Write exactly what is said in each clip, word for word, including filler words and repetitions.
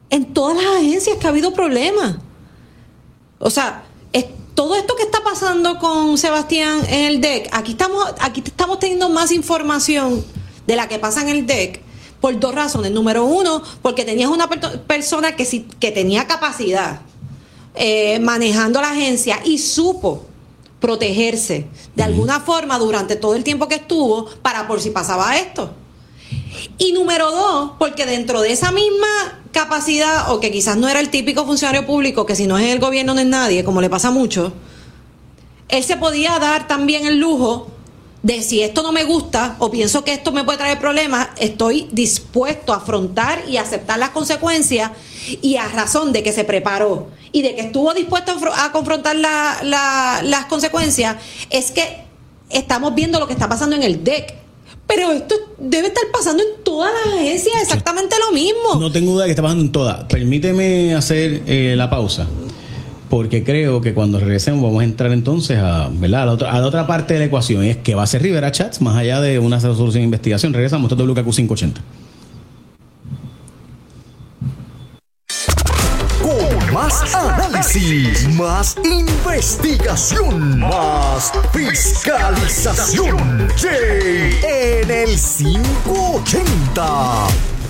en todas las agencias que ha habido problemas. O sea, es, todo esto que está pasando con Sebastián en el D E C, aquí estamos, aquí estamos teniendo más información de la que pasa en el D E C por dos razones. Número uno, porque tenías una per- persona que, sí, que tenía capacidad eh, manejando la agencia y supo protegerse de alguna forma durante todo el tiempo que estuvo para por si pasaba esto. Y número dos, porque dentro de esa misma capacidad, o que quizás no era el típico funcionario público, que si no es en el gobierno no es nadie, como le pasa mucho, él se podía dar también el lujo de, si esto no me gusta o pienso que esto me puede traer problemas, estoy dispuesto a afrontar y aceptar las consecuencias, y a razón de que se preparó y de que estuvo dispuesto a, a confrontar la, la, las consecuencias, es que estamos viendo lo que está pasando en el D E C. Pero esto debe estar pasando en todas las agencias exactamente lo mismo. No tengo duda de que está pasando en todas. Permíteme hacer eh, la pausa, porque creo que cuando regresemos vamos a entrar entonces a, ¿verdad?, a, la otra, a la otra parte de la ecuación, y es que va a ser Rivera Chats, más allá de una solución de investigación. Regresamos, esto es W K Q quinientos ochenta. Más análisis, más investigación, más fiscalización. Jay en el quinientos ochenta.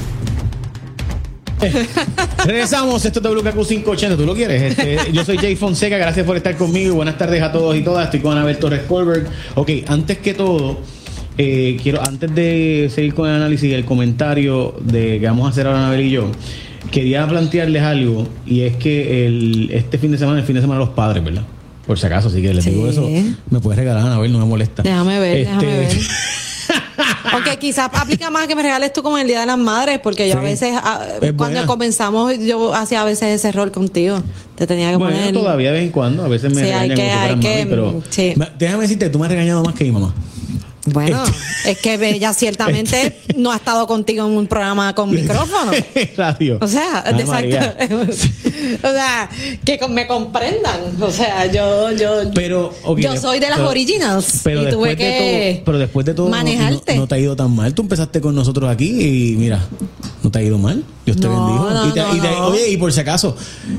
Regresamos, esto es W K Q quinientos ochenta. ¿Tú lo quieres? Este, yo soy Jay Fonseca, gracias por estar conmigo. Buenas tardes a todos y todas. Estoy con Anabel Torres Colbert. Ok, antes que todo, eh, quiero, antes de seguir con el análisis y el comentario de que vamos a hacer ahora Anabel y yo, quería plantearles algo, y es que el, este fin de semana, el fin de semana de los padres, ¿verdad? Por si acaso, si que les sí. digo eso, me puedes regalar, Anabel, no me molesta. Déjame ver, este... déjame ver. Aunque quizás aplica más que me regales tú como el Día de las Madres, porque yo sí. a veces, a, cuando buena. comenzamos, yo hacía a veces ese rol contigo. Te tenía que bueno, poner... todavía de vez en cuando, a veces me sí, regañan hay que, como si hay que, mami, pero... Sí. Déjame decirte, tú me has regañado más que mi mamá. Bueno, es que ella ciertamente no ha estado contigo en un programa con micrófono. Radio. O sea, Ay, exacto. O sea, que me comprendan. O sea, yo yo pero, okay, yo soy de las pero, originals pero y tuve de que todo, pero después de todo manejarte. No, no te ha ido tan mal. Tú empezaste con nosotros aquí y mira, no te ha ido mal. Dios te no, bendijo. No, y te, no, y te, no. Oye, y por si acaso,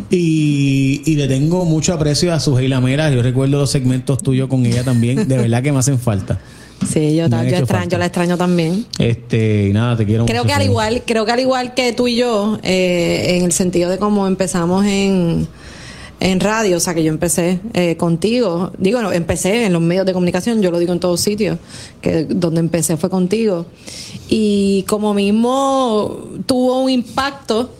y, y le tengo mucho aprecio a Suheila Mera. Yo recuerdo los segmentos tuyos con ella también. De verdad que me hacen falta. Sí, yo, yo, extraño, yo la extraño también. Este, y nada, te quiero creo mucho. Que al igual, creo que al igual que tú y yo, eh, en el sentido de cómo empezamos en, en radio, o sea, que yo empecé eh, contigo, digo, no, empecé en los medios de comunicación, yo lo digo en todos sitios, que donde empecé fue contigo. Y como mismo tuvo un impacto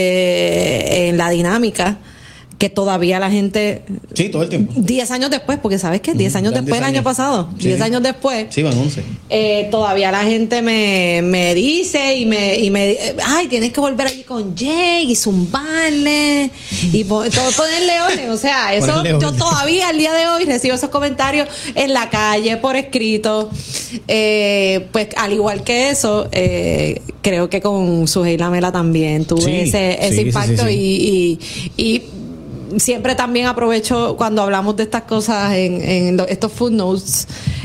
eh, en la dinámica, que todavía la gente... Sí, todo el tiempo. Diez años después, porque ¿sabes qué? Diez años después, el año pasado. Sí. Diez años después. Sí, van once. Eh, todavía la gente me, me dice y me, y me... Ay, tienes que volver allí con Jay y zumbarle y po- todo ponerle orden. O sea, eso yo todavía al día de hoy recibo esos comentarios en la calle, por escrito. Eh, pues al igual que eso, eh, creo que con Suheila Mera también tuve sí, ese, ese sí, impacto sí, sí, sí. y... y, y siempre también aprovecho cuando hablamos de estas cosas en, en lo, estos footnotes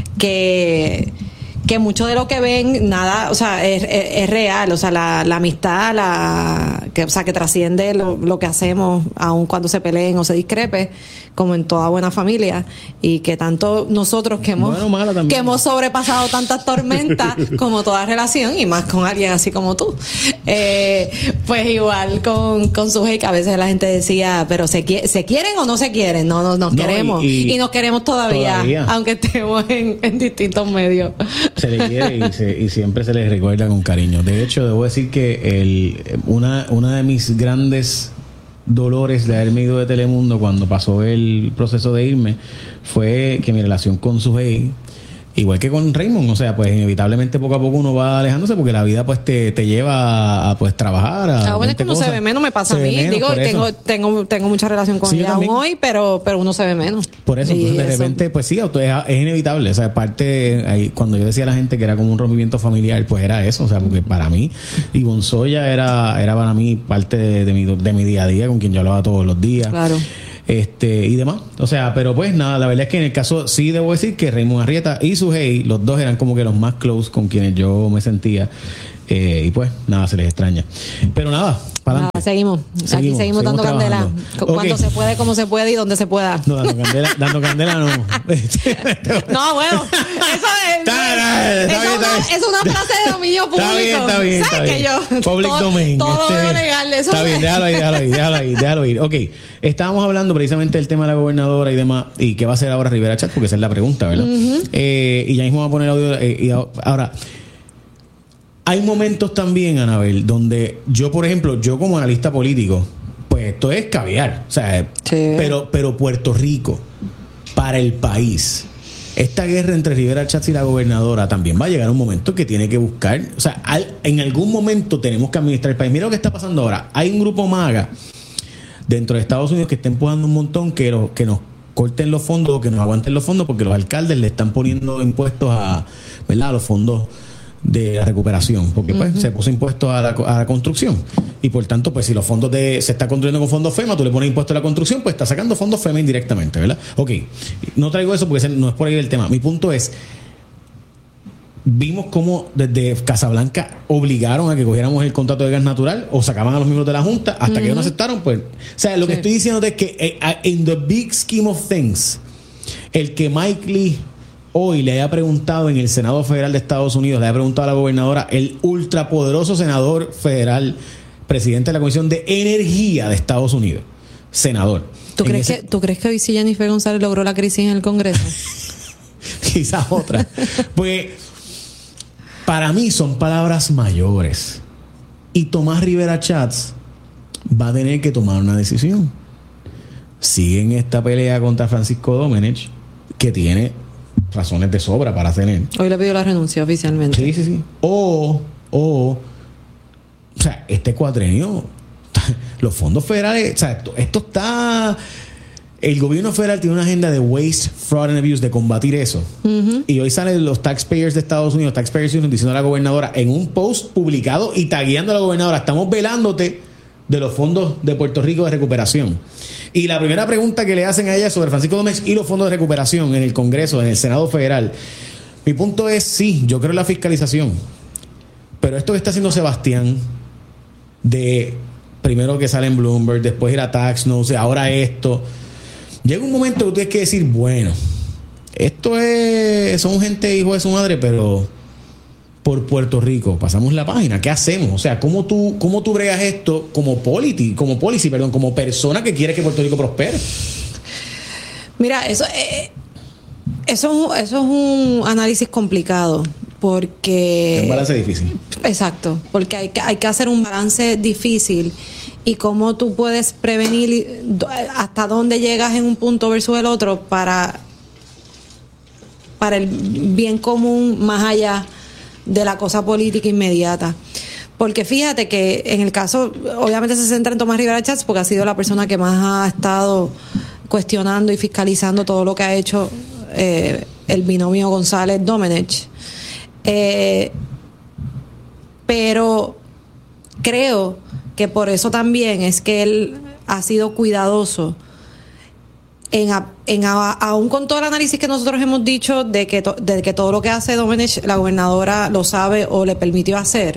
que que mucho de lo que ven nada, o sea, es, es, es real, o sea, la, la amistad, la que, o sea, que trasciende lo, lo que hacemos, aun cuando se peleen o se discrepe, como en toda buena familia, y que tanto nosotros que hemos bueno, que hemos sobrepasado tantas tormentas como toda relación, y más con alguien así como tú, eh, pues igual con, con Sujei, que a veces la gente decía, pero se, se quieren o no se quieren, no, no nos no, queremos, y, y, y nos queremos todavía, todavía. aunque estemos en, en distintos medios. Se le quiere y, se, y siempre se les recuerda con cariño. De hecho, debo decir que el, una, una de mis grandes dolores de haberme ido de Telemundo cuando pasó el proceso de irme fue que mi relación con Sujei, igual que con Raymond, o sea, pues inevitablemente poco a poco uno va alejándose porque la vida pues te, te lleva a pues trabajar a ah, bueno, es que uno se ve menos, me pasa a mí, menos, digo, tengo, tengo tengo mucha relación con sí, ella aún hoy, pero pero uno se ve menos. Por eso, entonces, de repente, pues sí, es, es inevitable, o sea, aparte, ahí, cuando yo decía a la gente que era como un rompimiento familiar, pues era eso, o sea, porque para mí, Ivonne Soya era, era para mí parte de, de, mi, de mi día a día, con quien yo hablaba todos los días. Claro. Este, y demás, o sea, pero pues nada, la verdad es que en el caso sí debo decir que Raymond Arrieta y Sujei, los dos eran como que los más close con quienes yo me sentía Eh, y pues, nada, se les extraña. Pero nada, para nada, adelante. seguimos. Seguimos, Aquí seguimos, seguimos dando trabajando. candela. Cuando Okay. se puede, como se puede y donde se pueda. No, dando candela, dando candela no. No, bueno, eso es. Está, está, está eso bien, es una- está bien. es una frase de dominio público. Está bien, está bien. ¿Sabes está que bien. yo? Public todo, domain. Todo este, debe legal. Eso está bien, déjalo ahí, déjalo ahí, déjalo ahí, déjalo ir. Ok, estábamos hablando precisamente del tema de la gobernadora y demás, y qué va a hacer ahora Rivera Chatz, porque esa es la pregunta, ¿verdad? Uh-huh. Eh, y ya mismo va a poner audio. Eh, y ahora, hay momentos también, Anabel, donde yo, por ejemplo, yo como analista político, pues esto es caviar, o sea, sí. pero, pero Puerto Rico, para el país, esta guerra entre Rivera Chatz y la gobernadora también va a llegar un momento que tiene que buscar, o sea, al, en algún momento tenemos que administrar el país. Mira lo que está pasando ahora. Hay un grupo MAGA dentro de Estados Unidos que está empujando un montón que, lo, que nos corten los fondos o que nos aguanten los fondos porque los alcaldes le están poniendo impuestos a, ¿verdad?, a los fondos de la recuperación, porque pues uh-huh. se puso impuestos a la, a la construcción y por tanto pues si los fondos de se está construyendo con fondos FEMA, tú le pones impuesto a la construcción, pues está sacando fondos FEMA indirectamente, ¿verdad? Ok, no traigo eso porque no es por ahí el tema. Mi punto es, vimos cómo desde Casablanca obligaron a que cogiéramos el contrato de gas natural o sacaban a los miembros de la Junta hasta uh-huh. que ellos no aceptaron, pues, o sea, lo sí. que estoy diciendo es que eh, in the big scheme of things, el que Mike Lee hoy le haya preguntado en el Senado Federal de Estados Unidos, le haya preguntado a la gobernadora, el ultrapoderoso senador federal, presidente de la Comisión de Energía de Estados Unidos, senador. ¿Tú crees, ese... que, ¿tú crees que hoy sí Jennifer González logró la crisis en el Congreso? Quizás otra. Pues para mí son palabras mayores. Y Tomás Rivera Chatz va a tener que tomar una decisión. Siguen esta pelea contra Francisco Domenech, que tiene razones de sobra para tener. Hoy le pidió la renuncia oficialmente. Sí, sí, sí. O, o, o sea, este cuatrenio, los fondos federales, o sea, esto, esto está... El gobierno federal tiene una agenda de waste, fraud and abuse, de combatir eso. Uh-huh. Y hoy salen los taxpayers de Estados Unidos, taxpayers union, diciendo a la gobernadora en un post publicado y tagueando a la gobernadora, estamos velándote de los fondos de Puerto Rico de recuperación. Y la primera pregunta que le hacen a ella sobre Francisco Domenech y los fondos de recuperación en el Congreso, en el Senado Federal. Mi punto es, sí, yo creo en la fiscalización. Pero esto que está haciendo Sebastián, de primero que sale en Bloomberg, después ir a Tax Notes, ahora esto... Llega un momento que tú tienes que decir, bueno, esto es, son gente hijo de su madre, pero por Puerto Rico pasamos la página. ¿Qué hacemos? O sea, ¿cómo tú, cómo tú bregas esto como politi, como policy, perdón, como persona que quiere que Puerto Rico prospere? Mira, eso, eh, eso, eso es un análisis complicado porque... Es un balance difícil. Exacto, porque hay que, hay que hacer un balance difícil. Y cómo tú puedes prevenir hasta dónde llegas en un punto versus el otro para, para el bien común más allá de la cosa política inmediata. Porque fíjate que en el caso, obviamente se centra en Tomás Rivera Chatz porque ha sido la persona que más ha estado cuestionando y fiscalizando todo lo que ha hecho eh, el binomio González-Domenech. Eh, pero creo que por eso también es que él ha sido cuidadoso en, a, en a, aún con todo el análisis que nosotros hemos dicho de que, to, de que todo lo que hace Domenech, la gobernadora lo sabe o le permitió hacer.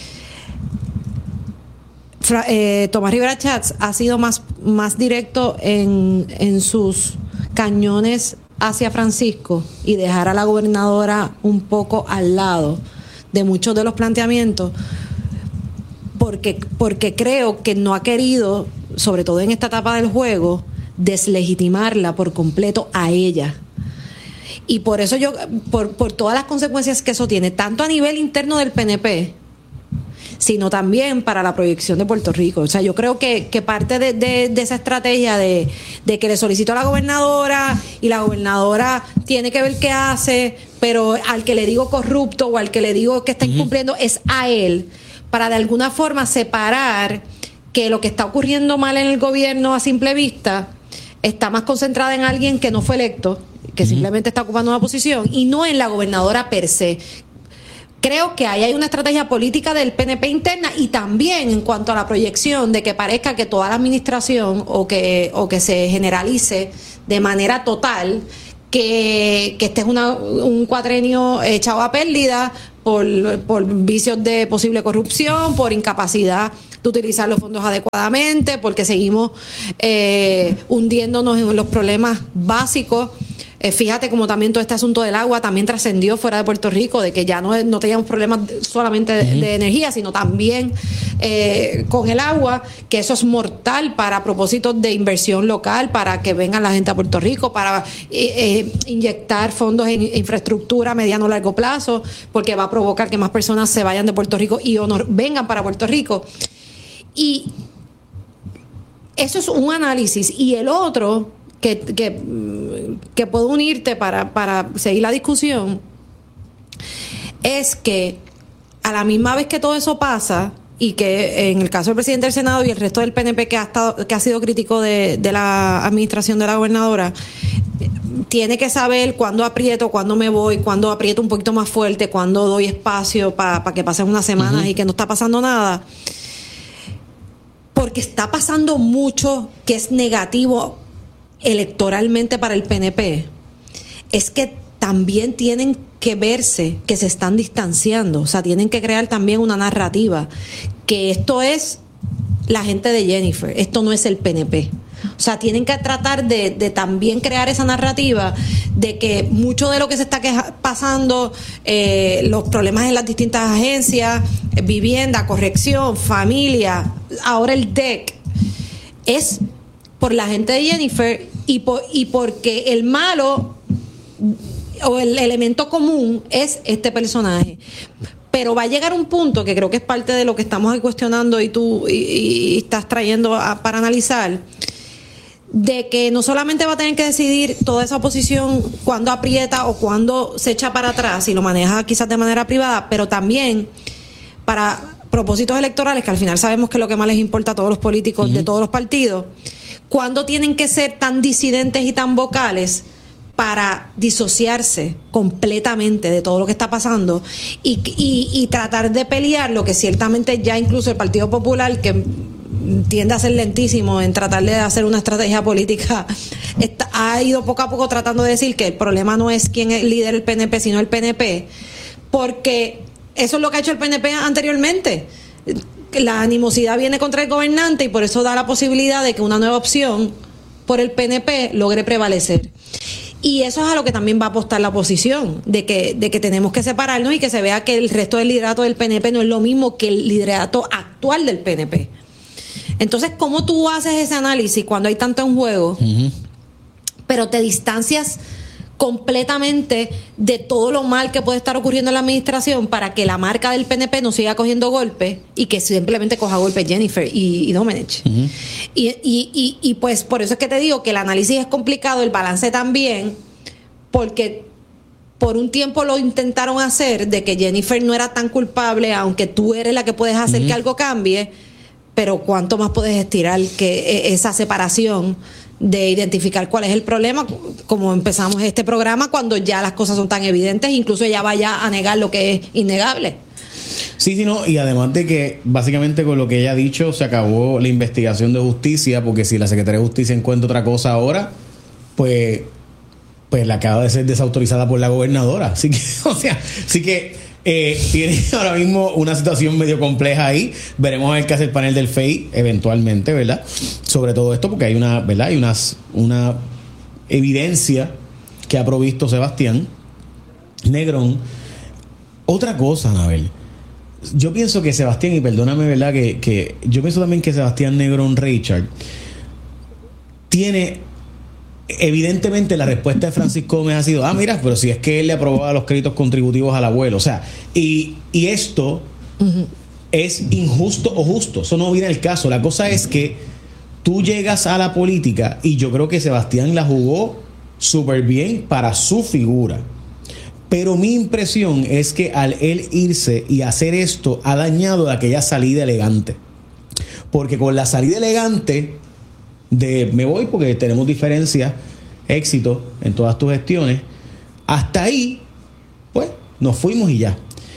Fra, eh, Tomás Rivera Chatz ha sido más, más directo en, en sus cañones hacia Francisco y dejar a la gobernadora un poco al lado de muchos de los planteamientos. Porque, porque creo que no ha querido, sobre todo en esta etapa del juego, deslegitimarla por completo a ella. Y por eso yo, por, por todas las consecuencias que eso tiene, tanto a nivel interno del P N P, sino también para la proyección de Puerto Rico. O sea, yo creo que, que parte de, de, de esa estrategia de, de que le solicitó a la gobernadora y la gobernadora tiene que ver qué hace, pero al que le digo corrupto o al que le digo que está incumpliendo uh-huh. es a él, para de alguna forma separar que lo que está ocurriendo mal en el gobierno a simple vista está más concentrada en alguien que no fue electo, que uh-huh. simplemente está ocupando una posición, y no en la gobernadora per se. Creo que ahí hay una estrategia política del P N P interna y también en cuanto a la proyección de que parezca que toda la administración o que, o que se generalice de manera total que, que este es una, un cuatrenio echado a pérdida por, por vicios de posible corrupción, por incapacidad de utilizar los fondos adecuadamente, porque seguimos eh, hundiéndonos en los problemas básicos. Eh, fíjate como también todo este asunto del agua también trascendió fuera de Puerto Rico, de que ya no, no teníamos problemas solamente de, uh-huh. de energía, sino también eh, con el agua, que eso es mortal para propósitos de inversión local, para que venga la gente a Puerto Rico, para eh, eh, inyectar fondos en infraestructura a mediano o largo plazo, porque va a provocar que más personas se vayan de Puerto Rico y o no vengan para Puerto Rico. Y eso es un análisis. Y el otro que, que, que puedo unirte para, para seguir la discusión es que a la misma vez que todo eso pasa, y que en el caso del presidente del Senado y el resto del P N P que ha estado, que ha sido crítico de, de la administración de la gobernadora, tiene que saber cuándo aprieto, cuándo me voy, cuándo aprieto un poquito más fuerte, cuándo doy espacio para pa que pasen unas semanas uh-huh. y que no está pasando nada. Porque está pasando mucho que es negativo electoralmente para el P N P. Es que también tienen que verse que se están distanciando. O sea, tienen que crear también una narrativa. Que esto es la gente de Jennifer. Esto no es el P N P. O sea, tienen que tratar de, de también crear esa narrativa de que mucho de lo que se está queja, pasando, eh, los problemas en las distintas agencias, eh, vivienda, corrección, familia, ahora el D E C, es por la gente de Jennifer y, por, y porque el malo o el elemento común es este personaje. Pero va a llegar un punto que creo que es parte de lo que estamos ahí cuestionando y tú y, y estás trayendo a, para analizar, de que no solamente va a tener que decidir toda esa oposición cuándo aprieta o cuándo se echa para atrás y lo maneja quizás de manera privada, pero también para propósitos electorales, que al final sabemos que es lo que más les importa a todos los políticos uh-huh. de todos los partidos, cuándo tienen que ser tan disidentes y tan vocales para disociarse completamente de todo lo que está pasando y, y, y tratar de pelear lo que ciertamente ya incluso el Partido Popular, que tiende a ser lentísimo en tratar de hacer una estrategia política, está, ha ido poco a poco tratando de decir que el problema no es quién es el líder del P N P, sino el P N P, porque eso es lo que ha hecho el P N P anteriormente. La animosidad viene contra el gobernante y por eso da la posibilidad de que una nueva opción por el P N P logre prevalecer. Y eso es a lo que también va a apostar la oposición, de que, de que tenemos que separarnos y que se vea que el resto del liderato del P N P no es lo mismo que el liderato actual del P N P. Entonces, ¿cómo tú haces ese análisis cuando hay tanto en juego, uh-huh. pero te distancias completamente de todo lo mal que puede estar ocurriendo en la administración para que la marca del P N P no siga cogiendo golpes y que simplemente coja golpes Jennifer y, y Domenech? Uh-huh. Y, y, y, y pues por eso es que te digo que el análisis es complicado, el balance también, porque por un tiempo lo intentaron hacer de que Jennifer no era tan culpable, aunque tú eres la que puedes hacer uh-huh. que algo cambie, pero ¿cuánto más puedes estirar que esa separación de identificar cuál es el problema, como empezamos este programa, cuando ya las cosas son tan evidentes, incluso ella vaya a negar lo que es innegable? Sí, sí, no, y además de que básicamente con lo que ella ha dicho se acabó la investigación de justicia, porque si la Secretaría de Justicia encuentra otra cosa ahora, pues pues la acaba de ser desautorizada por la gobernadora. Así que, o sea, así que eh, tiene ahora mismo una situación medio compleja ahí. Veremos a ver qué hace el panel del F E I eventualmente, ¿verdad? Sobre todo esto, porque hay una, ¿verdad? Hay unas, una evidencia que ha provisto Sebastián Negrón. Otra cosa, Anabel. Yo pienso que Sebastián, y perdóname, ¿verdad? Que, que yo pienso también que Sebastián Negrón Richard tiene... Evidentemente la respuesta de Francisco Gómez ha sido, ah, mira, pero si es que él le aprobaba los créditos contributivos al abuelo. O sea, y, y esto uh-huh. es injusto o justo. Eso no viene el caso. La cosa es que tú llegas a la política y yo creo que Sebastián la jugó súper bien para su figura. Pero mi impresión es que al él irse y hacer esto ha dañado aquella salida elegante. Porque con la salida elegante de me voy porque tenemos diferencias, éxito en todas tus gestiones, hasta ahí, pues nos fuimos y ya.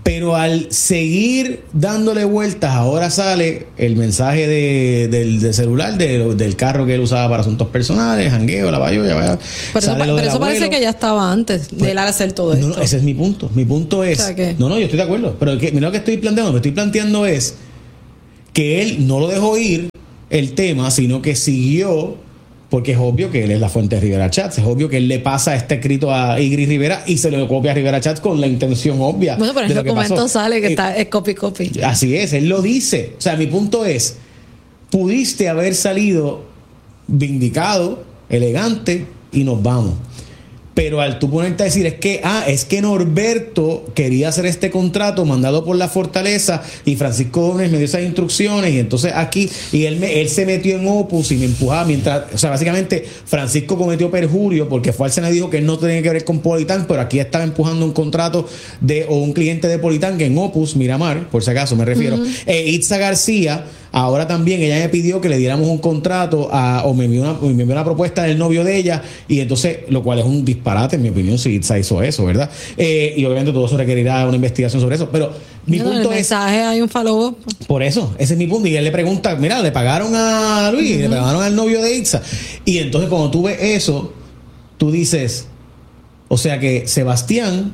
Pero al seguir dándole vueltas, ahora sale el mensaje de, del, del celular, de, del carro que él usaba para asuntos personales, jangueo, la bayo, ya vaya. Pero eso, pero eso parece que ya estaba antes pues, de él hacer todo esto. No, no, ese es mi punto. Mi punto es... O sea, ¿qué? No, no, yo estoy de acuerdo. Pero que, mira lo que estoy planteando. Lo que estoy planteando es que él no lo dejó ir el tema, sino que siguió... Porque es obvio que él es la fuente de Rivera Chats. Es obvio que él le pasa este escrito a Igris Rivera y se lo copia a Rivera Chats con la intención obvia. Bueno, pero en el documento sale que eh, está, es copy copy. Así es, él lo dice. O sea, mi punto es, pudiste haber salido vindicado, elegante y nos vamos. Pero al tú ponerte a decir, es que, ah, es que Norberto quería hacer este contrato mandado por la Fortaleza y Francisco Gómez me dio esas instrucciones y entonces aquí, y él, me, él se metió en Opus y me empujaba mientras, o sea, básicamente Francisco cometió perjurio porque fue al Senado y dijo que él no tenía que ver con Politán, pero aquí estaba empujando un contrato de, o un cliente de Politán que en Opus, Miramar, por si acaso me refiero, uh-huh. e Itza García. Ahora también ella me pidió que le diéramos un contrato a, o me envió, una, me envió una propuesta del novio de ella y entonces, lo cual es un disparate en mi opinión si Itza hizo eso, ¿verdad? Eh, y obviamente todo eso requerirá una investigación sobre eso, pero mi no, punto en el es... mensaje hay un follow-up. Por eso, ese es mi punto y él le pregunta, mira, le pagaron a Luis, uh-huh. le pagaron al novio de Itza y entonces cuando tú ves eso, tú dices, o sea que Sebastián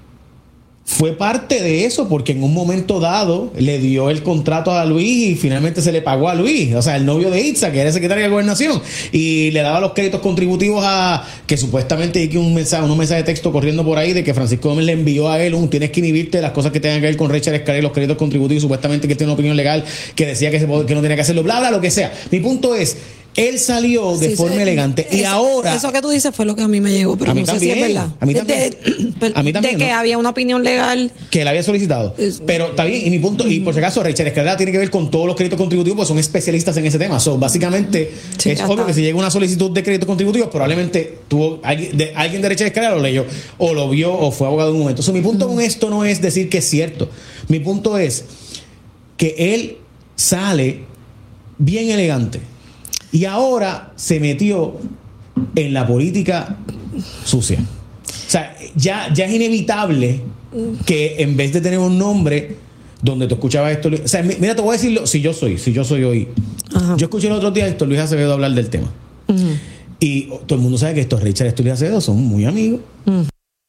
fue parte de eso porque en un momento dado le dio el contrato a Luis y finalmente se le pagó a Luis, o sea, el novio de Itza, que era el secretario de Gobernación, y le daba los créditos contributivos a que supuestamente hay que un mensaje, unos mensajes de texto corriendo por ahí de que Francisco Gómez le envió a él un tienes que inhibirte de las cosas que tengan que ver con Richard Escalera y los créditos contributivos, supuestamente que él tiene una opinión legal que decía que, se, que no tenía que hacerlo, bla, bla, lo que sea. Mi punto es, él salió de sí, forma sí, elegante y eso, ahora... Eso que tú dices fue lo que a mí me llegó, pero a mí no también, sé si es verdad. A mí también. De, a mí también de que ¿no? había una opinión legal. Que él había solicitado. Es, pero está bien, y mi punto, uh-huh. y por si acaso, Richard Escalera tiene que ver con todos los créditos contributivos, pues son especialistas en ese tema. So, básicamente, sí, es obvio está. que si llega una solicitud de créditos contributivos, probablemente tuvo alguien de, alguien de Richard Escalera lo leyó, o lo vio, o fue abogado en un momento. So, mi punto uh-huh. con esto no es decir que es cierto. Mi punto es que él sale bien elegante. Y ahora se metió en la política sucia. O sea, ya, ya es inevitable que en vez de tener un nombre donde tú escuchabas esto, o sea, mira, te voy a decirlo, si yo soy, si yo soy hoy. Ajá. Yo escuché el otro día a Héctor Luis Acevedo hablar del tema. Uh-huh. Y todo el mundo sabe que estos Richard y Héctor Luis Acevedo son muy amigos. Uh-huh.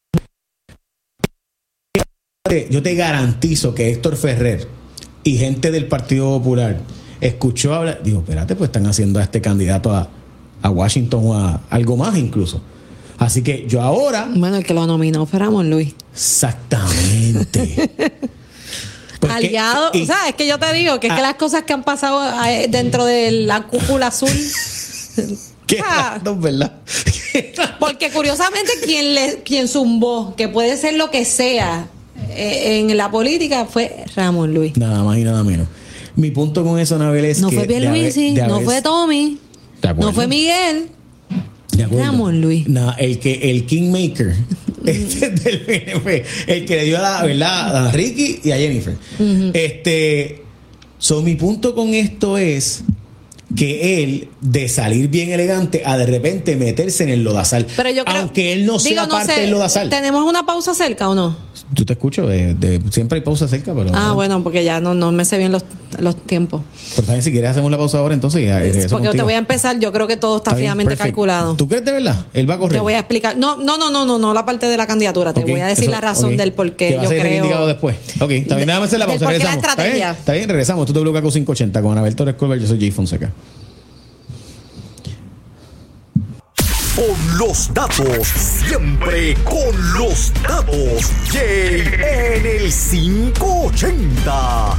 Yo te garantizo que Héctor Ferrer y gente del Partido Popular escuchó hablar, digo, espérate, pues están haciendo a este candidato a, a Washington o a algo más incluso. Así que yo ahora... Bueno, el que lo nominó fue Ramón Luis. Exactamente. Pues aliado, que, y, o sea, es que yo te digo que es a, que las cosas que han pasado dentro de la cúpula azul... Qué ah, raro, ¿verdad? Porque curiosamente quien, le, quien zumbó, que puede ser lo que sea eh, en la política, fue Ramón Luis. Nada más y nada menos. Mi punto con eso, Anabel, es no que... No fue Pierluisi, no haber, fue Tommy, no fue Miguel, Ramón Luis. No, el que el Kingmaker este del P N P, el que le dio a la verdad a Ricky y a Jennifer. Uh-huh. Este, so, mi punto con esto es que él, de salir bien elegante, a de repente meterse en el lodazal. Pero yo creo, aunque él no digo, sea no parte sé, del lodazal. ¿Tenemos una pausa cerca o no? Yo te escucho, de, de, siempre hay pausa cerca, pero... Ah, no. Bueno, porque ya no, no me sé bien los, los tiempos. Pero también si quieres hacemos la pausa ahora, entonces ya es porque contigo. Te voy a empezar, yo creo que todo está, está fríamente calculado. ¿Tú crees de verdad? Él va a correr. Te voy a explicar. No, no, no, no, no, no la parte de la candidatura. Te okay. voy a decir Eso, la razón okay. del por qué yo creo... indicado después. Ok, también déjame hacer la pausa, regresamos. La ¿Está bien? Está bien, regresamos. Tú te W K Q quinientos ochenta con Anabel Torres Colbert, yo soy Jay Fonseca. Con los datos, siempre con los datos. Jay en el quinientos ochenta.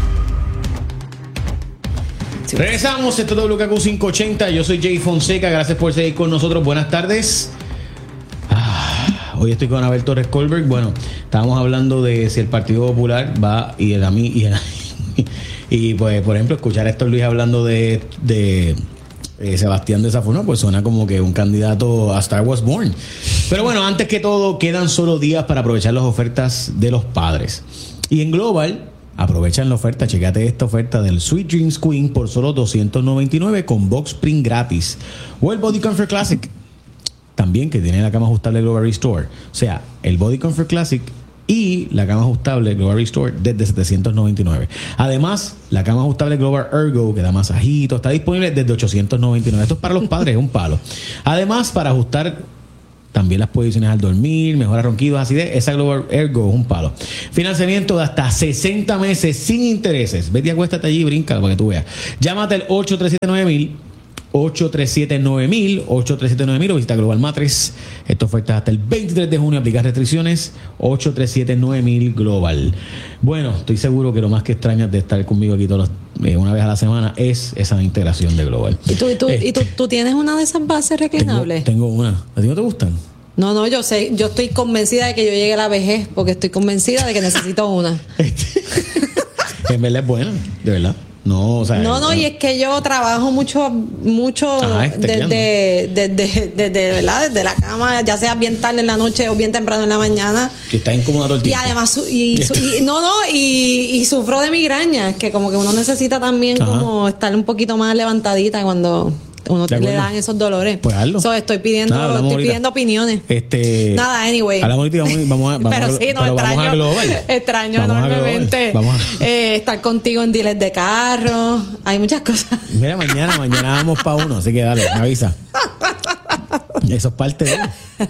Regresamos, esto es W K Q quinientos ochenta. Yo soy Jay Fonseca, gracias por seguir con nosotros. Buenas tardes. Ah, hoy estoy con Anabel Torres Colbert. Bueno, estábamos hablando de si el Partido Popular va y el a mí y, el, y pues, por ejemplo, escuchar a Héctor Luis hablando de. de Eh, Sebastián de esa forma, pues suena como que un candidato a Star Wars Born. Pero bueno, antes que todo, quedan solo días para aprovechar las ofertas de los padres. Y en Global, aprovechan la oferta, checate esta oferta del Sweet Dreams Queen por solo doscientos noventa y nueve con Box Spring gratis. O el Body Comfort Classic, también que tiene la cama ajustable Global Restore. O sea, el Body Comfort Classic y la cama ajustable Global Restore desde setecientos noventa y nueve. Además, la cama ajustable Global Ergo, que da masajito, está disponible desde ochocientos noventa y nueve. Esto es para los padres, es un palo. Además, para ajustar también las posiciones al dormir, mejora ronquidos, acidez, esa Global Ergo es un palo. Financiamiento de hasta sesenta meses sin intereses. Vete, acuéstate allí y brinca para que tú veas. Llámate al ocho tres siete nueve mil, ocho tres siete nueve mil, ocho tres siete nueve mil o visita Global Matres. Esta oferta hasta el veintitrés de junio, aplicar restricciones, ocho tres siete nueve mil Global. Bueno, estoy seguro que lo más que extrañas de estar conmigo aquí todos los, eh, una vez a la semana es esa integración de Global. ¿Y tú, y tú, este, ¿y tú, tú tienes una de esas bases reclinables? Tengo, tengo una. ¿A ti no te gustan? No, no, yo sé, yo estoy convencida de que yo llegue a la vejez porque estoy convencida de que necesito una. En verdad es buena, de verdad. No, o sea, no, no, y es que yo trabajo mucho, mucho Ajá, desde, desde, desde, desde, ¿verdad? Desde la cama, ya sea bien tarde en la noche o bien temprano en la mañana. Que está incómoda todo el tiempo. Y además, y, y, no, no, y, y sufro de migrañas, que como que uno necesita también Ajá. como estar un poquito más levantadita cuando uno le dan esos dolores. Pues hazlo. So, estoy pidiendo, Nada, estoy pidiendo opiniones. Este, Nada, anyway. Hablamos ahorita, vamos, vamos a, vamos pero a, sí, no, pero extraño, vamos a Global. extraño vamos enormemente vamos a... eh, estar contigo en dealers de carro. Hay muchas cosas. Mira, mañana, mañana vamos para uno, así que dale, me avisa. Eso es parte de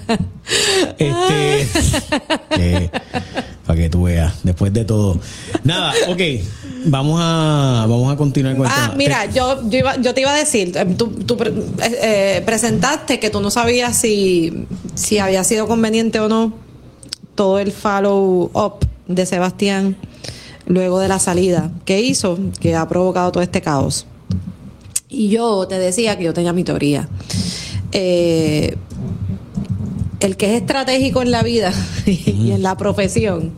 este eh, para que tú veas, después de todo. Nada, ok. Vamos a vamos a continuar con el ah, tema. Mira, te... yo, yo, iba, yo te iba a decir, tú, tú eh, presentaste que tú no sabías si, si había sido conveniente o no todo el follow up de Sebastián luego de la salida que hizo, que ha provocado todo este caos. Y yo te decía que yo tenía mi teoría. Eh, el que es estratégico en la vida y en la profesión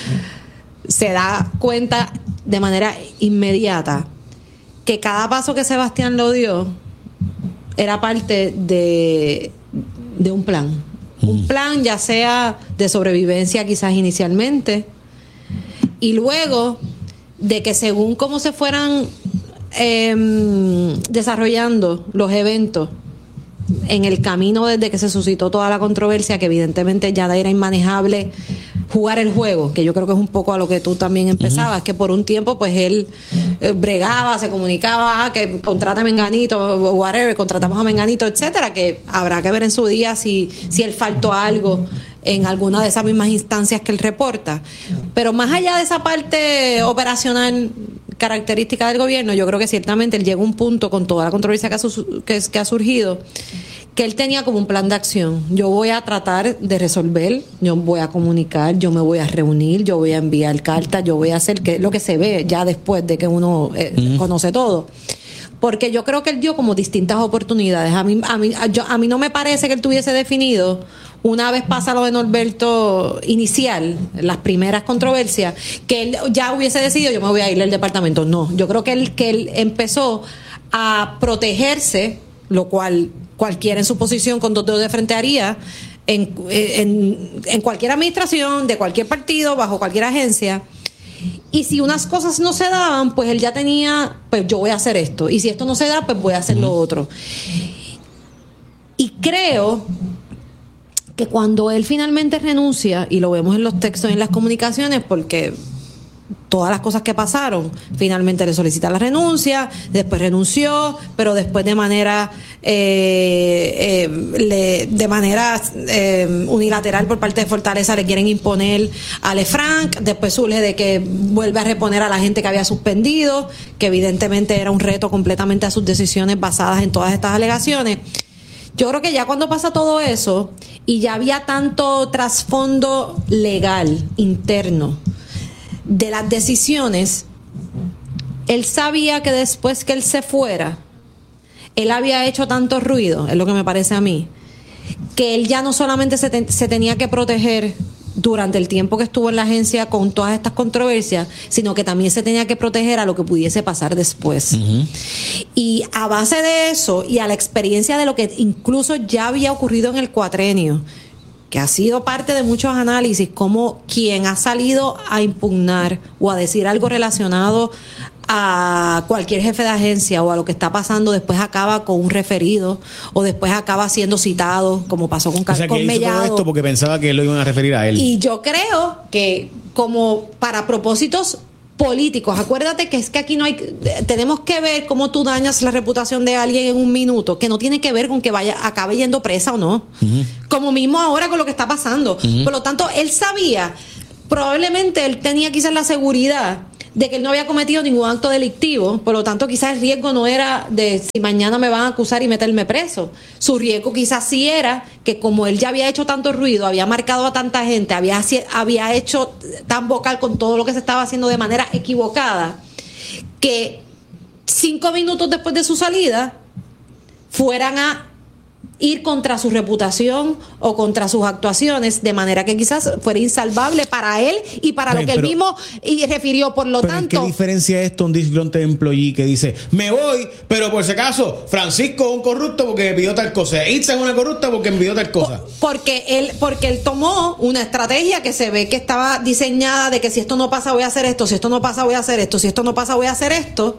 se da cuenta de manera inmediata que cada paso que Sebastián lo dio era parte de, de un plan. Mm. Un plan ya sea de sobrevivencia quizás inicialmente y luego de que según cómo se fueran eh, desarrollando los eventos en el camino desde que se suscitó toda la controversia, que evidentemente ya era inmanejable jugar el juego, que yo creo que es un poco a lo que tú también empezabas, uh-huh. que por un tiempo pues él eh, bregaba, se comunicaba, ah, que contrata a Menganito, whatever, contratamos a Menganito, etcétera, que habrá que ver en su día si, si él faltó algo en alguna de esas mismas instancias que él reporta. Pero más allá de esa parte operacional característica del gobierno, yo creo que ciertamente él llegó a un punto con toda la controversia que ha, su, que, que ha surgido, que él tenía como un plan de acción. Yo voy a tratar de resolver, yo voy a comunicar, yo me voy a reunir, yo voy a enviar cartas, yo voy a hacer que, lo que se ve ya después de que uno eh, uh-huh. conoce todo. Porque yo creo que él dio como distintas oportunidades. A mí, a mí, a, yo, a mí no me parece que él tuviese definido, una vez pasa lo de Norberto inicial, las primeras controversias, que él ya hubiese decidido, yo me voy a ir del departamento. No, yo creo que él, que él empezó a protegerse, lo cual cualquiera en su posición con dos dedos de frente haría, en, en, en cualquier administración, de cualquier partido, bajo cualquier agencia. Y si unas cosas no se daban, pues él ya tenía, pues yo voy a hacer esto. Y si esto no se da, pues voy a hacer lo otro. Y creo que cuando él finalmente renuncia, y lo vemos en los textos y en las comunicaciones, porque todas las cosas que pasaron, finalmente le solicita la renuncia, después renunció, pero después de manera eh, eh, le, de manera eh, unilateral por parte de Fortaleza le quieren imponer a Lefranc, después surge de que vuelve a reponer a la gente que había suspendido, que evidentemente era un reto completamente a sus decisiones basadas en todas estas alegaciones. Yo creo que ya cuando pasa todo eso y ya había tanto trasfondo legal interno de las decisiones, él sabía que después que él se fuera, él había hecho tanto ruido, es lo que me parece a mí, que él ya no solamente se, te, se tenía que proteger durante el tiempo que estuvo en la agencia con todas estas controversias, sino que también se tenía que proteger a lo que pudiese pasar después. Uh-huh. Y a base de eso y a la experiencia de lo que incluso ya había ocurrido en el cuatrenio, que ha sido parte de muchos análisis, como quien ha salido a impugnar o a decir algo relacionado a cualquier jefe de agencia o a lo que está pasando, después acaba con un referido o después acaba siendo citado, como pasó con, o sea, con que hizo Mellado. todo esto porque pensaba que lo iban a referir a él. Y yo creo que como para propósitos políticos, acuérdate que es que aquí no hay, tenemos que ver cómo tú dañas la reputación de alguien en un minuto, que no tiene que ver con que vaya acabe yendo presa o no, uh-huh. como mismo ahora con lo que está pasando. Uh-huh. Por lo tanto, él sabía, probablemente él tenía quizás la seguridad de que él no había cometido ningún acto delictivo, por lo tanto quizás el riesgo no era de si mañana me van a acusar y meterme preso. Su riesgo quizás sí era que como él ya había hecho tanto ruido, había marcado a tanta gente, había, había hecho tan vocal con todo lo que se estaba haciendo de manera equivocada, que cinco minutos después de su salida fueran a ir contra su reputación o contra sus actuaciones, de manera que quizás fuera insalvable para él y para Bien, lo que pero, él mismo y refirió. Por lo pero tanto, ¿qué diferencia es esto un disgruntled employee que dice me voy, pero por si acaso Francisco es un corrupto porque me pidió tal cosa, Itza es una corrupta porque me pidió tal cosa? Porque él, porque él tomó una estrategia que se ve que estaba diseñada de que si esto no pasa voy a hacer esto, si esto no pasa voy a hacer esto, si esto no pasa voy a hacer esto,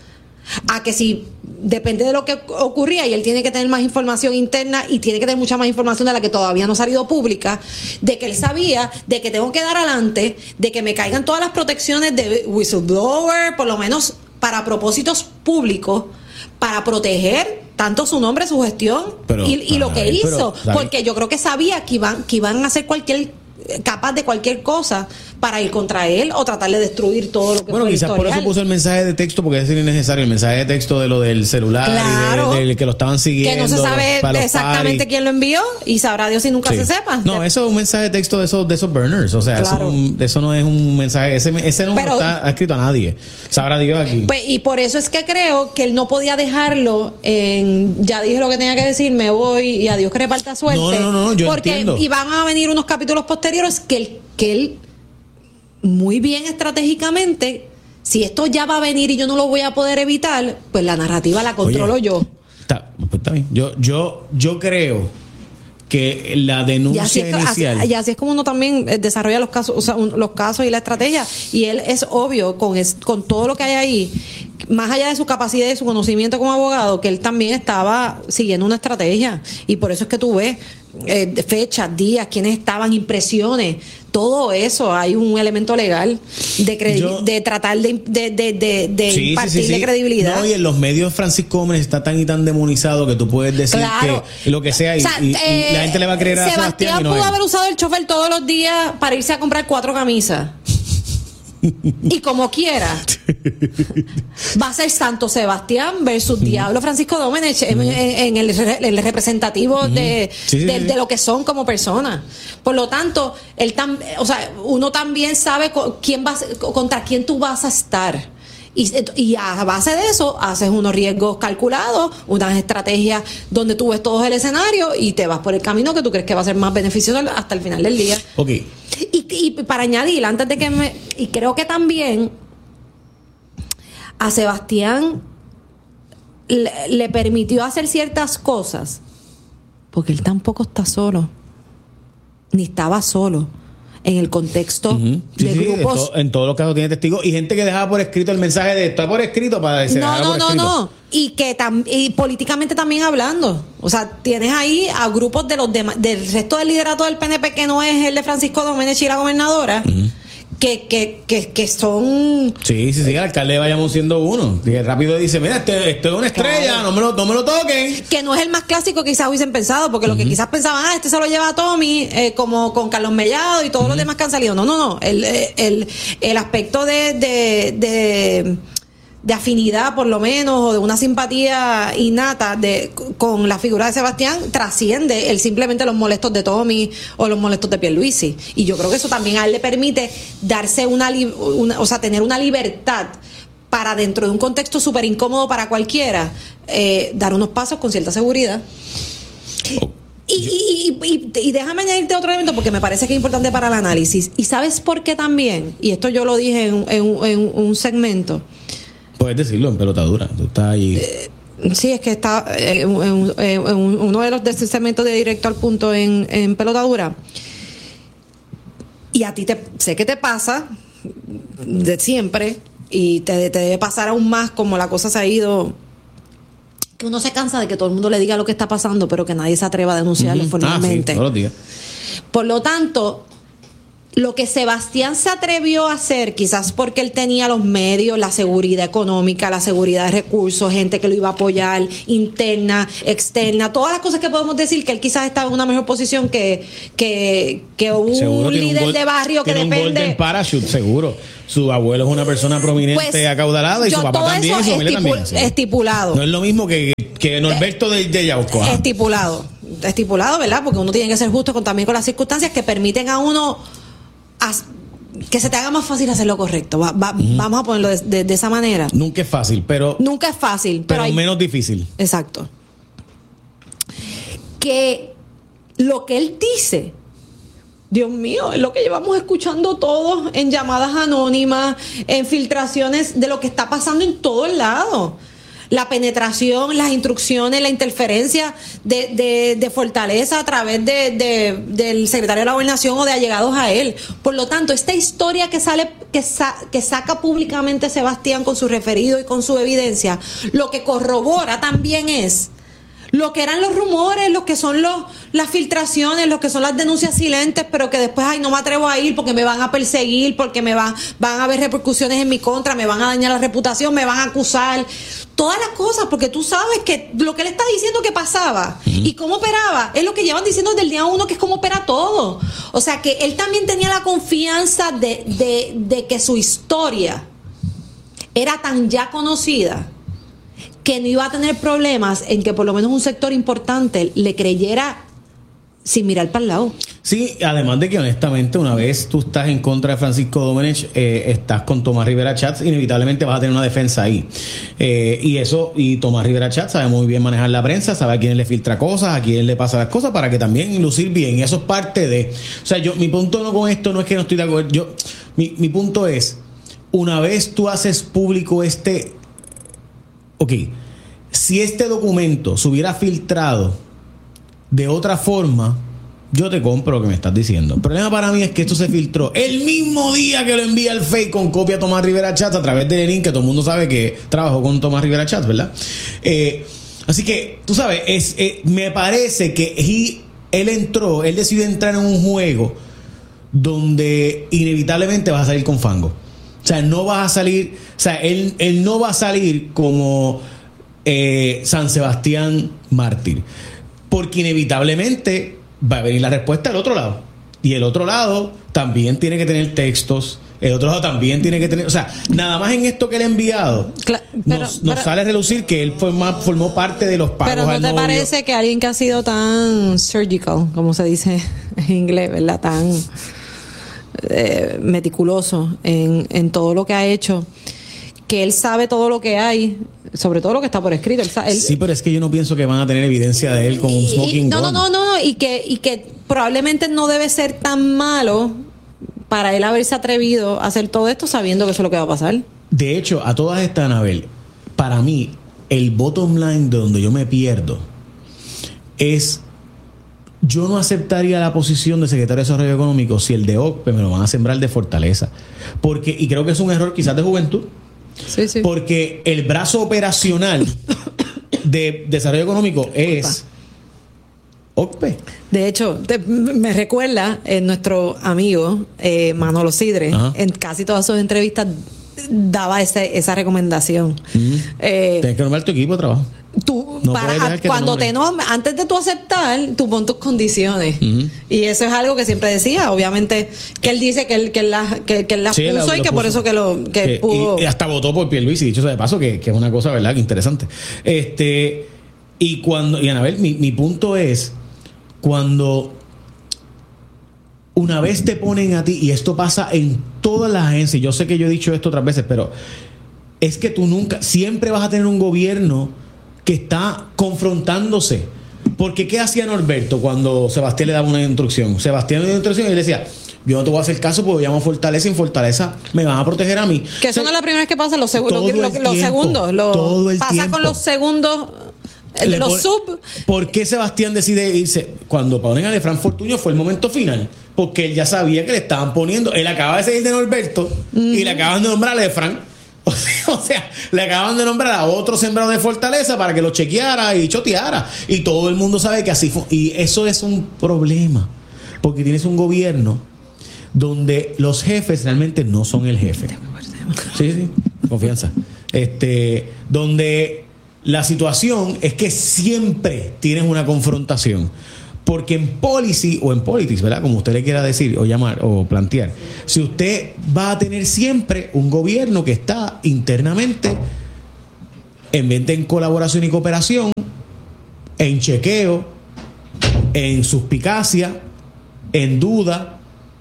a que si depende de lo que ocurría y él tiene que tener más información interna y tiene que tener mucha más información de la que todavía no ha salido pública, de que él sabía de que tengo que dar adelante, de que me caigan todas las protecciones de whistleblower, por lo menos para propósitos públicos, para proteger tanto su nombre, su gestión pero, y, y lo que ver, hizo, pero, porque yo creo que sabía que iban, que iban a hacer cualquier capaz de cualquier cosa para ir contra él o tratar de destruir todo lo que bueno, fue quizás historial. Por eso puso el mensaje de texto, porque es innecesario el mensaje de texto de lo del celular, claro, y de, de que lo estaban siguiendo, que no se sabe exactamente party. Quién lo envió y sabrá Dios si nunca sí. se sepa. No, eso es un mensaje de texto de esos de esos burners, o sea, claro. eso, eso no es un mensaje, ese, ese no Pero, está escrito a nadie, sabrá Dios aquí. Pues, y por eso es que creo que él no podía dejarlo en ya dije lo que tenía que decir, me voy y a Dios que reparta suerte. No, no, no, yo porque entiendo. Iban a venir unos capítulos posteriores que él, que él muy bien estratégicamente, si esto ya va a venir y yo no lo voy a poder evitar, pues la narrativa la controlo Oye, yo. Está, pues está bien. Yo, yo, yo creo que la denuncia y así es, inicial. Así, y así es como uno también desarrolla los casos, o sea, un, los casos y la estrategia. Y él es obvio, con, es, con todo lo que hay ahí, más allá de su capacidad y de su conocimiento como abogado, que él también estaba siguiendo una estrategia. Y por eso es que tú ves eh, fechas, días, quiénes estaban, impresiones, todo eso. Hay un elemento legal de, credi- Yo, de tratar de, de, de, de, de sí, impartirle sí, sí, sí. credibilidad. No, y en los medios Francisco Gómez está tan y tan demonizado que tú puedes decir claro. que lo que sea y, o sea, y, eh, y la gente le va a creer a Sebastián. Sebastián no pudo es. haber usado el chofer todos los días para irse a comprar cuatro camisas. Y como quiera, va a ser Santo Sebastián versus uh-huh. Diablo Francisco Domenech uh-huh. en, en el, el representativo uh-huh. de, sí, sí, de, sí. de lo que son como personas. Por lo tanto, él tam, o sea, uno también sabe quién va, contra quién tú vas a estar. Y, y a base de eso haces unos riesgos calculados, unas estrategias donde tú ves todo el escenario y te vas por el camino que tú crees que va a ser más beneficioso hasta el final del día. Ok. Y, y para añadir, antes de que me... Y creo que también a Sebastián le, le permitió hacer ciertas cosas porque él tampoco está solo, ni estaba solo. En el contexto uh-huh. sí, de sí, grupos. De to- en todos los casos tiene testigos y gente que dejaba por escrito el mensaje de está por escrito para decir. No, no, no, no. Y que tam- y políticamente también hablando. O sea, tienes ahí a grupos de los demás, del resto del liderato del P N P que no es el de Francisco Domenech y la gobernadora. Uh-huh. Que, que, que, que son. Sí, sí, sí, el alcalde de Bayamón siendo uno. Y rápido dice: mira, este, este es una estrella, claro. no, me lo, no me lo toquen. Que no es el más clásico que quizás hubiesen pensado, porque uh-huh. lo que quizás pensaban, ah, este se lo lleva a Tommy, eh, como con Carlos Mellado y todos uh-huh. los demás que han salido. No, no, no. El, el, el aspecto de. de, de de afinidad por lo menos o de una simpatía innata de con la figura de Sebastián trasciende el simplemente los molestos de Tommy o los molestos de Pierluisi, y yo creo que eso también a él le permite darse una, una o sea tener una libertad para, dentro de un contexto súper incómodo para cualquiera, eh, dar unos pasos con cierta seguridad. Oh. Y, y, y, y, y déjame añadirte otro elemento porque me parece que es importante para el análisis. ¿Y sabes por qué también? Y esto yo lo dije en, en, en un segmento. Puedes decirlo en pelotadura, tú estás ahí. Eh, sí, es que está eh, en, en, en uno de los de ese segmento de Directo al Punto en, en pelotadura. Y a ti te sé que te pasa de siempre, y te, te debe pasar aún más como la cosa se ha ido, que uno se cansa de que todo el mundo le diga lo que está pasando, pero que nadie se atreva a denunciarlo uh-huh. formalmente. Ah, sí, todos los días. Por lo tanto, lo que Sebastián se atrevió a hacer, quizás porque él tenía los medios, la seguridad económica, la seguridad de recursos, gente que lo iba a apoyar, interna, externa, todas las cosas que podemos decir que él quizás estaba en una mejor posición que, que, que un seguro líder un gol, de barrio que tiene depende. Un golden parachute, seguro. Su abuelo es una persona prominente, pues, acaudalada, y su papá también, y su familia también. Sí. Estipulado. No es lo mismo que, que Norberto de, de Yauco. ¿Ah? Estipulado. Estipulado, ¿verdad? Porque uno tiene que ser justo con, también con las circunstancias que permiten a uno que se te haga más fácil hacer lo correcto. Va, va, uh-huh. Vamos a ponerlo de, de, de esa manera. Nunca es fácil, pero... Nunca es fácil. Pero, pero hay, menos difícil. Exacto. Que lo que él dice, Dios mío, es lo que llevamos escuchando todos en llamadas anónimas, en filtraciones de lo que está pasando en todos lados. La penetración, las instrucciones, la interferencia de, de, de Fortaleza a través de, de, del secretario de la Gobernación o de allegados a él. Por lo tanto, esta historia que sale, que, sa, que saca públicamente Sebastián con su referido y con su evidencia, lo que corrobora también es lo que eran los rumores, lo que son los, las filtraciones, lo que son las denuncias silentes, pero que después, ay, no me atrevo a ir porque me van a perseguir, porque me va, van a haber repercusiones en mi contra, me van a dañar la reputación, me van a acusar. Todas las cosas, porque tú sabes que lo que él está diciendo que pasaba uh-huh. y cómo operaba es lo que llevan diciendo desde el día uno, que es cómo opera todo. O sea, que él también tenía la confianza de, de, de que su historia era tan ya conocida que no iba a tener problemas en que por lo menos un sector importante le creyera sin mirar para el lado. Sí, además de que honestamente una vez tú estás en contra de Francisco Domenech, eh, estás con Tomás Rivera Chatz, inevitablemente vas a tener una defensa ahí. Eh, y eso, y Tomás Rivera Chatz sabe muy bien manejar la prensa, sabe a quién le filtra cosas, a quién le pasa las cosas para que también lucir bien. Y eso es parte de... O sea, yo mi punto no con esto no es que no estoy de acuerdo. Yo, mi, mi punto es, una vez tú haces público este... Ok, si este documento se hubiera filtrado de otra forma, yo te compro lo que me estás diciendo. El problema para mí es que esto se filtró el mismo día que lo envía el fake con copia a Tomás Rivera Chatz a través de Lenin, que todo el mundo sabe que trabajó con Tomás Rivera Chatz, ¿verdad? Eh, así que, tú sabes, es, eh, me parece que he, él entró, él decidió entrar en un juego donde inevitablemente vas a salir con fango. O sea, no vas a salir, o sea, él, él no va a salir como eh, San Sebastián mártir, porque inevitablemente va a venir la respuesta del otro lado. Y el otro lado también tiene que tener textos. El otro lado también tiene que tener... O sea, nada más en esto que le he enviado, Cla- pero, nos, nos pero, sale a relucir que él forma, formó parte de los pagos pero ¿no al te novio? parece que alguien que ha sido tan surgical, como se dice en inglés, ¿verdad? Tan eh, meticuloso en, en todo lo que ha hecho, que él sabe todo lo que hay, sobre todo lo que está por escrito. Él, él, sí, pero es que yo no pienso que van a tener evidencia de él con un smoking y, no, gun. No, no, no, no, y que, y que probablemente no debe ser tan malo para él haberse atrevido a hacer todo esto sabiendo que eso es lo que va a pasar. De hecho, a todas estas, Anabel, para mí, el bottom line de donde yo me pierdo es... Yo no aceptaría la posición de secretario de Desarrollo Económico si el de O C P E me lo van a sembrar de Fortaleza. Porque, y creo que es un error quizás de juventud, sí, sí. porque el brazo operacional de Desarrollo Económico es O C P E. De hecho, te, me recuerda eh, nuestro amigo eh, Manolo Sidre, ajá, en casi todas sus entrevistas daba ese, esa recomendación. Uh-huh. Eh, Tienes que nombrar tu equipo de trabajo. Tú, no para, cuando te, te nombres, antes de tú aceptar, tú pon tus condiciones. Uh-huh. Y eso es algo que siempre decía. Obviamente, que él dice que él, que él las que, que él las sí, puso la, y que puso. Por eso que lo que que, pudo. Y, y hasta votó por Pierluisi, dicho sea de paso, que, que es una cosa, ¿verdad?, que interesante. Este, y cuando, y Anabel, mi, mi punto es, cuando una vez te ponen a ti, y esto pasa en todas las agencias, yo sé que yo he dicho esto otras veces, pero es que tú nunca, siempre vas a tener un gobierno que está confrontándose. Porque ¿qué hacía Norberto cuando Sebastián le daba una instrucción? Sebastián le dio una instrucción y él decía, yo no te voy a hacer caso porque llamo a Fortaleza y en Fortaleza me van a proteger a mí. Que eso o sea, no es la primera vez que pasa, los, seg- lo, lo, los segundos. Lo, todo el pasa tiempo. Con los segundos, Le los pone, sub. ¿Por qué Sebastián decide irse? Cuando ponen a Lefranc Fortuño fue el momento final. Porque él ya sabía que le estaban poniendo. Él acaba de salir de Norberto uh-huh. y le acaban de nombrar a Lefranc. O sea, o sea, le acaban de nombrar a otro sembrado de Fortaleza para que lo chequeara y choteara. Y todo el mundo sabe que así fue. Y eso es un problema. Porque tienes un gobierno donde los jefes realmente no son el jefe. Sí, sí, confianza. Este, donde la situación es que siempre tienes una confrontación. Porque en policy o en politics, ¿verdad? Como usted le quiera decir o llamar o plantear, si usted va a tener siempre un gobierno que está internamente en vez de en colaboración y cooperación, en chequeo, en suspicacia, en duda,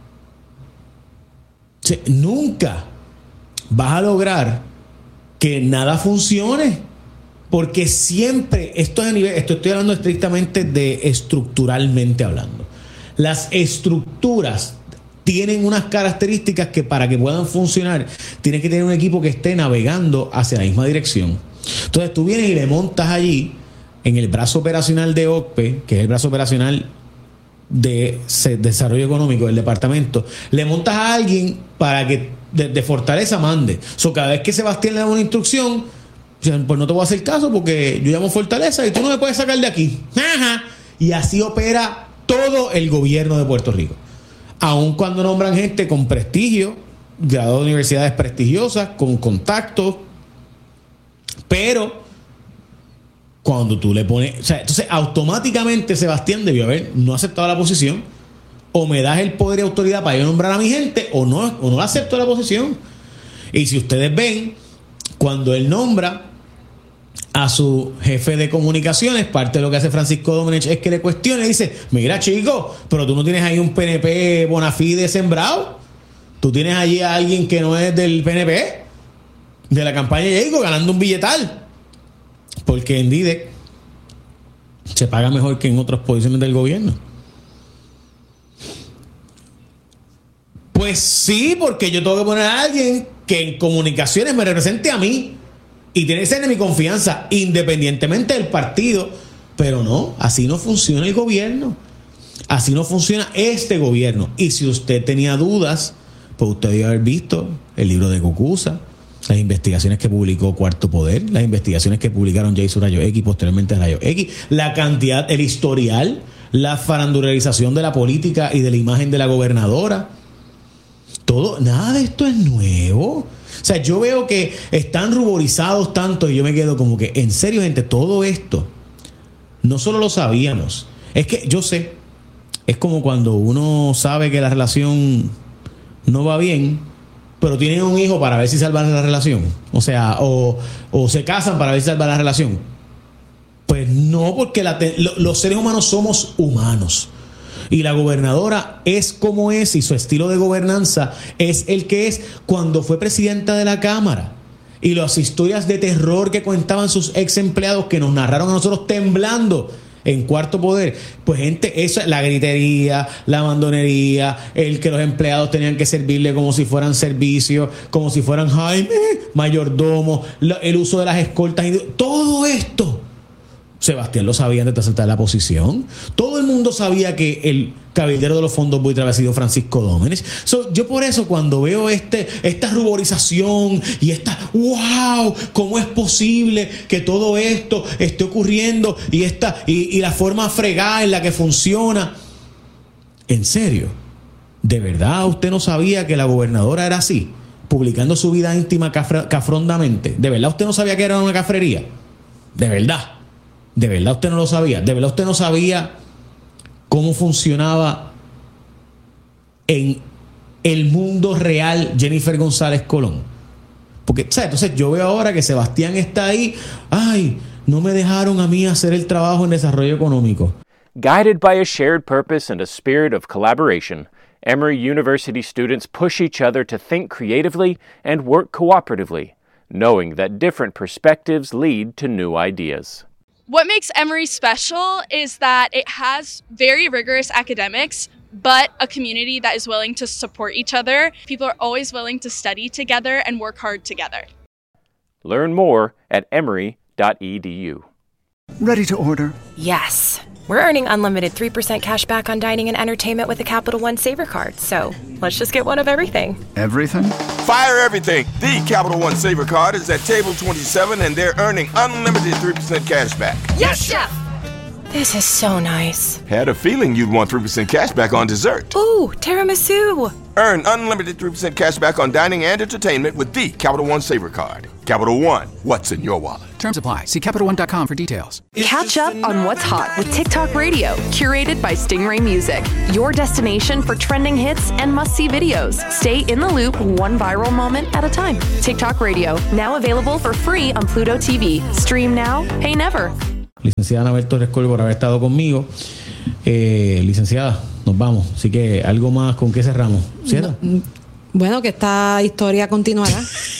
o sea, nunca vas a lograr que nada funcione. Porque siempre, esto es a nivel, esto estoy hablando estrictamente de estructuralmente hablando. Las estructuras tienen unas características que para que puedan funcionar, tienes que tener un equipo que esté navegando hacia la misma dirección. Entonces tú vienes y le montas allí, en el brazo operacional de O C P E, que es el brazo operacional de desarrollo económico del departamento, le montas a alguien para que de, de Fortaleza mande. So, cada vez que Sebastián le da una instrucción, pues no te voy a hacer caso porque yo llamo Fortaleza y tú no me puedes sacar de aquí. Ajá. Y así opera todo el gobierno de Puerto Rico. Aun cuando nombran gente con prestigio, graduado de universidades prestigiosas, con contactos, pero cuando tú le pones... O sea, entonces automáticamente Sebastián debió haber no aceptado la posición, o me das el poder y autoridad para yo nombrar a mi gente, o no, o no acepto la posición. Y si ustedes ven, cuando él nombra a su jefe de comunicaciones, parte de lo que hace Francisco Domenech es que le cuestione y dice, mira chico, pero tú no tienes ahí un P N P bona fide sembrado, tú tienes allí a alguien que no es del P N P, de la campaña de Jacob, ganando un billetal, porque en D I D E C se paga mejor que en otras posiciones del gobierno. Pues sí, porque yo tengo que poner a alguien que en comunicaciones me represente a mí y tiene que ser de mi confianza, independientemente del partido. Pero no, así no funciona el gobierno. Así no funciona este gobierno. Y si usted tenía dudas, pues usted debe haber visto el libro de Cucuza, las investigaciones que publicó Cuarto Poder, las investigaciones que publicaron Jason Rayo X y posteriormente Rayo X, la cantidad, el historial, la farandularización de la política y de la imagen de la gobernadora. Todo, nada de esto es nuevo. O sea, yo veo que están ruborizados tanto y yo me quedo como que, en serio, gente, todo esto no solo lo sabíamos. Es que yo sé, es como cuando uno sabe que la relación no va bien, pero tienen un hijo para ver si salvan la relación. O sea, o, o se casan para ver si salvan la relación. Pues no, porque la, lo, los seres humanos somos humanos. Y la gobernadora es como es y su estilo de gobernanza es el que es cuando fue presidenta de la Cámara. Y las historias de terror que contaban sus ex empleados que nos narraron a nosotros temblando en Cuarto Poder. Pues gente, eso, la gritería, la abandonería, el que los empleados tenían que servirle como si fueran servicios, como si fueran Jaime, mayordomo, el uso de las escoltas, todo esto Sebastián lo sabía antes de aceptar la posición. Todo el mundo sabía que el cabildero de los fondos buitre había sido Francisco Domenech. So, yo por eso cuando veo este, esta ruborización y esta, wow, ¿cómo es posible que todo esto esté ocurriendo y, esta, y, y la forma fregada en la que funciona? En serio, ¿de verdad usted no sabía que la gobernadora era así? Publicando su vida íntima cafra, cafrondamente. ¿De verdad usted no sabía que era una cafrería? ¿De verdad? ¿De verdad usted no lo sabía? ¿De verdad usted no sabía cómo funcionaba en el mundo real Jennifer González Colón? Porque, ¿sabes? Entonces yo veo ahora que Sebastián está ahí. Ay, no me dejaron a mí hacer el trabajo en desarrollo económico. Guided by a shared purpose and a spirit of collaboration, Emory University students push each other to think creatively and work cooperatively, knowing that different perspectives lead to new ideas. What makes Emory special is that it has very rigorous academics, but a community that is willing to support each other. People are always willing to study together and work hard together. Learn more at emory dot e d u. Ready to order? Yes. We're earning unlimited three percent cash back on dining and entertainment with the Capital One Saver Card. So let's just get one of everything. Everything? Fire everything. The Capital One Saver Card is at table twenty-seven, and they're earning unlimited three percent cash back. Yes, Chef! This is so nice. Had a feeling you'd want three percent cash back on dessert. Ooh, tiramisu. Earn unlimited three percent cash back on dining and entertainment with the Capital One Saver Card. Capital One, what's in your wallet? Terms apply. See Capital One dot com for details. Catch up on what's hot with TikTok Radio, curated by Stingray Music. Your destination for trending hits and must-see videos. Stay in the loop one viral moment at a time. TikTok Radio, now available for free on Pluto T V. Stream now, pay never. Licenciada Anabel Torres Colbert por haber estado conmigo. Eh, licenciada, nos vamos. Así que algo más, ¿con qué cerramos? ¿Cierra? No, bueno, que esta historia continuará.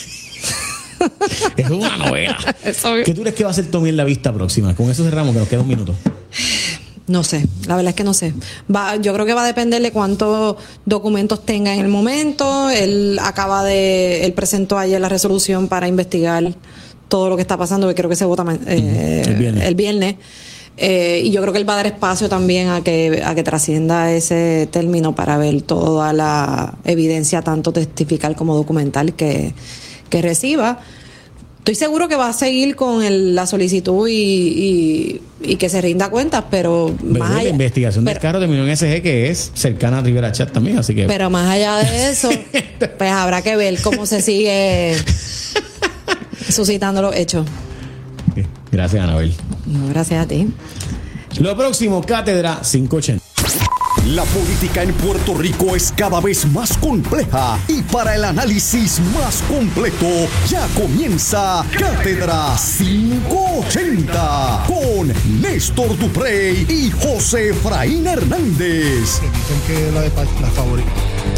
Es una novela. ¿Qué tú crees que va a hacer Tommy en la vista próxima? Con eso cerramos, que nos queda un minuto. No sé, la verdad es que no sé. Va, yo creo que va a depender de cuántos documentos tenga en el momento. Él acaba de, él presentó ayer la resolución para investigar todo lo que está pasando, que creo que se vota eh, el viernes. El viernes. Eh, y yo creo que él va a dar espacio también a que, a que trascienda ese término para ver toda la evidencia, tanto testifical como documental, que, que reciba. Estoy seguro que va a seguir con el, la solicitud y, y, y que se rinda cuentas, pero, pero más allá, la investigación pero, del carro terminó en S G, que es cercana a Rivera Chat también, así que... Pero más allá de eso, pues habrá que ver cómo se sigue suscitando los hechos. Gracias, Anabel. No, gracias a ti. Lo próximo, Cátedra quinientos ochenta. La política en Puerto Rico es cada vez más compleja y para el análisis más completo ya comienza Cátedra quinientos ochenta con Néstor Duprey y José Efraín Hernández. Que dicen que la de la favorita.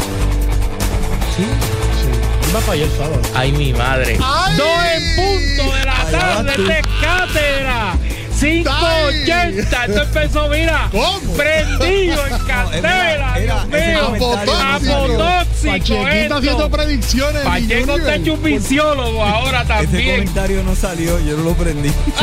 Sí, sí. Va para allá el sábado. Ay, mi madre. Ay. Dos en punto de la tarde de Cátedra. cinco ochenta, esto empezó, mira, ¿cómo? Prendido en candela, Dios mío, apotóxico. Pachequito haciendo predicciones. Pacheco está hecho un visiólogo ahora también. Ese comentario no salió, yo no lo prendí. Sí,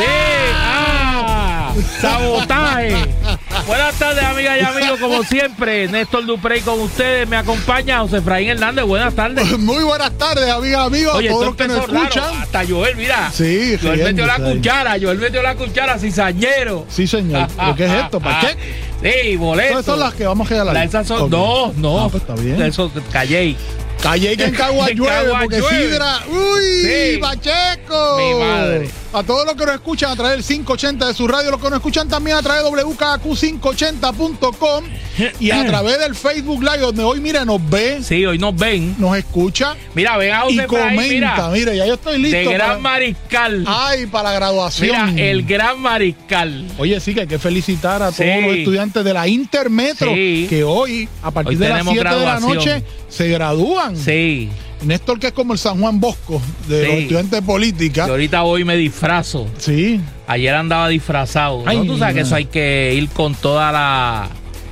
ah, sabotaje. Buenas tardes, amigas y amigos, como siempre, Néstor Duprey con ustedes, me acompaña José Efraín Hernández, buenas tardes. Muy buenas tardes, amigas y amigos, oye, a todos los que nos escuchan. Raro, hasta Joel, mira, sí, Joel metió la sí. cuchara, Joel metió la cuchara, cizañero. Sí, señor, ¿pero qué es esto, Pacheco? Sí, boleto. ¿Cuáles son las que vamos a regalar? Esas son, okay. No, no. Ah, pues está bien. Eso, Calley. Calley que en Cagua llueve, porque Sidra. ¡Uy! Sí. ¡Pacheco! Mi madre. A todos los que nos escuchan a través del quinientos ochenta de su radio, los que nos escuchan también a través de doble u k q quinientos ochenta punto com y a través del Facebook Live, donde hoy, mira, nos ve. Sí, hoy nos ven. Nos escucha. Mira, ven a José y Efraín, comenta. Mira, mira, ya yo estoy listo. De Gran para... Mariscal. Ay, para la graduación. Mira, el Gran Mariscal. Oye, sí, que hay que felicitar a sí. todos los estudiantes de la Intermetro, sí. que hoy, a partir hoy de las siete de la noche, se gradúan. Sí. Néstor, que es como el San Juan Bosco de sí. los estudiantes de política. Y ahorita hoy me disfrazo. Sí. Ayer andaba disfrazado. Ay, ¿no? Tú sabes no. que eso hay que ir con toda la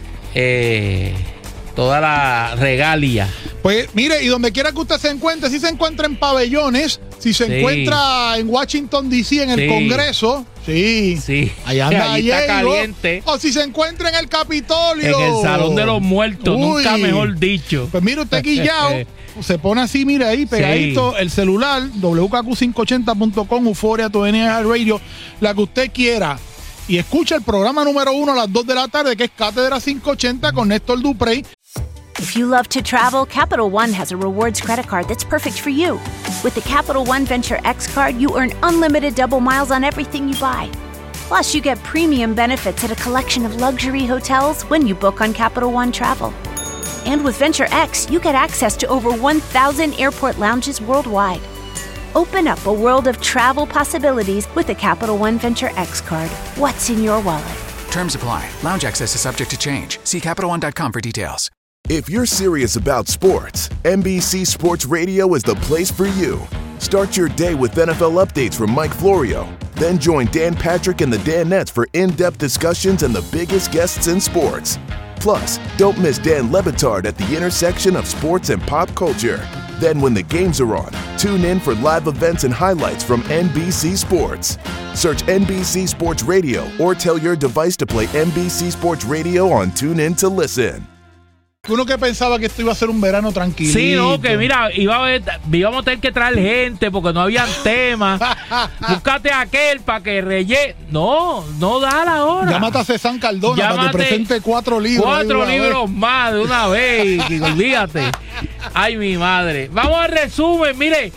eh, toda la regalia. Pues mire, y donde quiera que usted se encuentre, si se encuentra en pabellones, si se sí. encuentra en Washington D C en el sí. Congreso, sí, sí. allá anda allí está caliente. O si se encuentra en el Capitolio, en el Salón de los Muertos, uy, nunca mejor dicho. Pues mire usted guillao, se pone así, mire ahí pegadito sí. el celular, doble u k q quinientos ochenta punto com, Euforia, tu N H Radio, la que usted quiera. Y escucha el programa número uno a las dos de la tarde, que es Cátedra quinientos ochenta con Néstor Duprey. If you love to travel, Capital One has a rewards credit card that's perfect for you. With the Capital One Venture X card, you earn unlimited double miles on everything you buy. Plus, you get premium benefits at a collection of luxury hotels when you book on Capital One Travel. And with Venture X, you get access to over one thousand airport lounges worldwide. Open up a world of travel possibilities with the Capital One Venture X card. What's in your wallet? Terms apply. Lounge access is subject to change. See Capital One dot com for details. If you're serious about sports, N B C Sports Radio is the place for you. Start your day with N F L updates from Mike Florio. Then join Dan Patrick and the Danettes for in-depth discussions and the biggest guests in sports. Plus, don't miss Dan Le Batard at the intersection of sports and pop culture. Then when the games are on, tune in for live events and highlights from N B C Sports. Search N B C Sports Radio or tell your device to play N B C Sports Radio on TuneIn to listen. Uno que pensaba que esto iba a ser un verano tranquilo. Sí, no, que mira, iba a ver, íbamos a tener que traer gente porque no habían temas. Búscate a aquel para que rellene. No, no da la hora. Llámate a César Cardona Llámate para que presente cuatro libros. Cuatro libros vez. más de una vez. Que olvídate. Ay, mi madre. Vamos al resumen. Mire,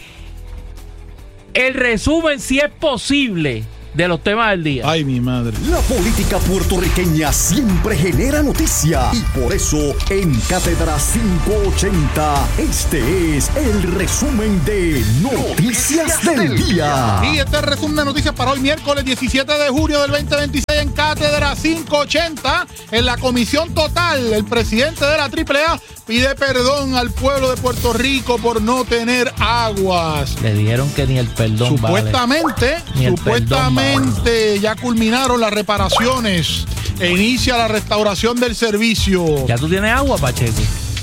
el resumen, si es posible, de los temas del día. Ay, mi madre. La política puertorriqueña siempre genera noticia y por eso en Cátedra quinientos ochenta este es el resumen de Noticias del Día. Y este es el resumen de noticias para hoy miércoles diecisiete de julio del veinte veintiséis en Cátedra quinientos ochenta. En la comisión total, el presidente de la triple A pide perdón al pueblo de Puerto Rico por no tener aguas. Le dijeron que ni el perdón Supuestamente, vale. Ni el supuestamente perdón vale. Ya culminaron las reparaciones e inicia la restauración del servicio. ¿Ya tú tienes agua, Pacheco?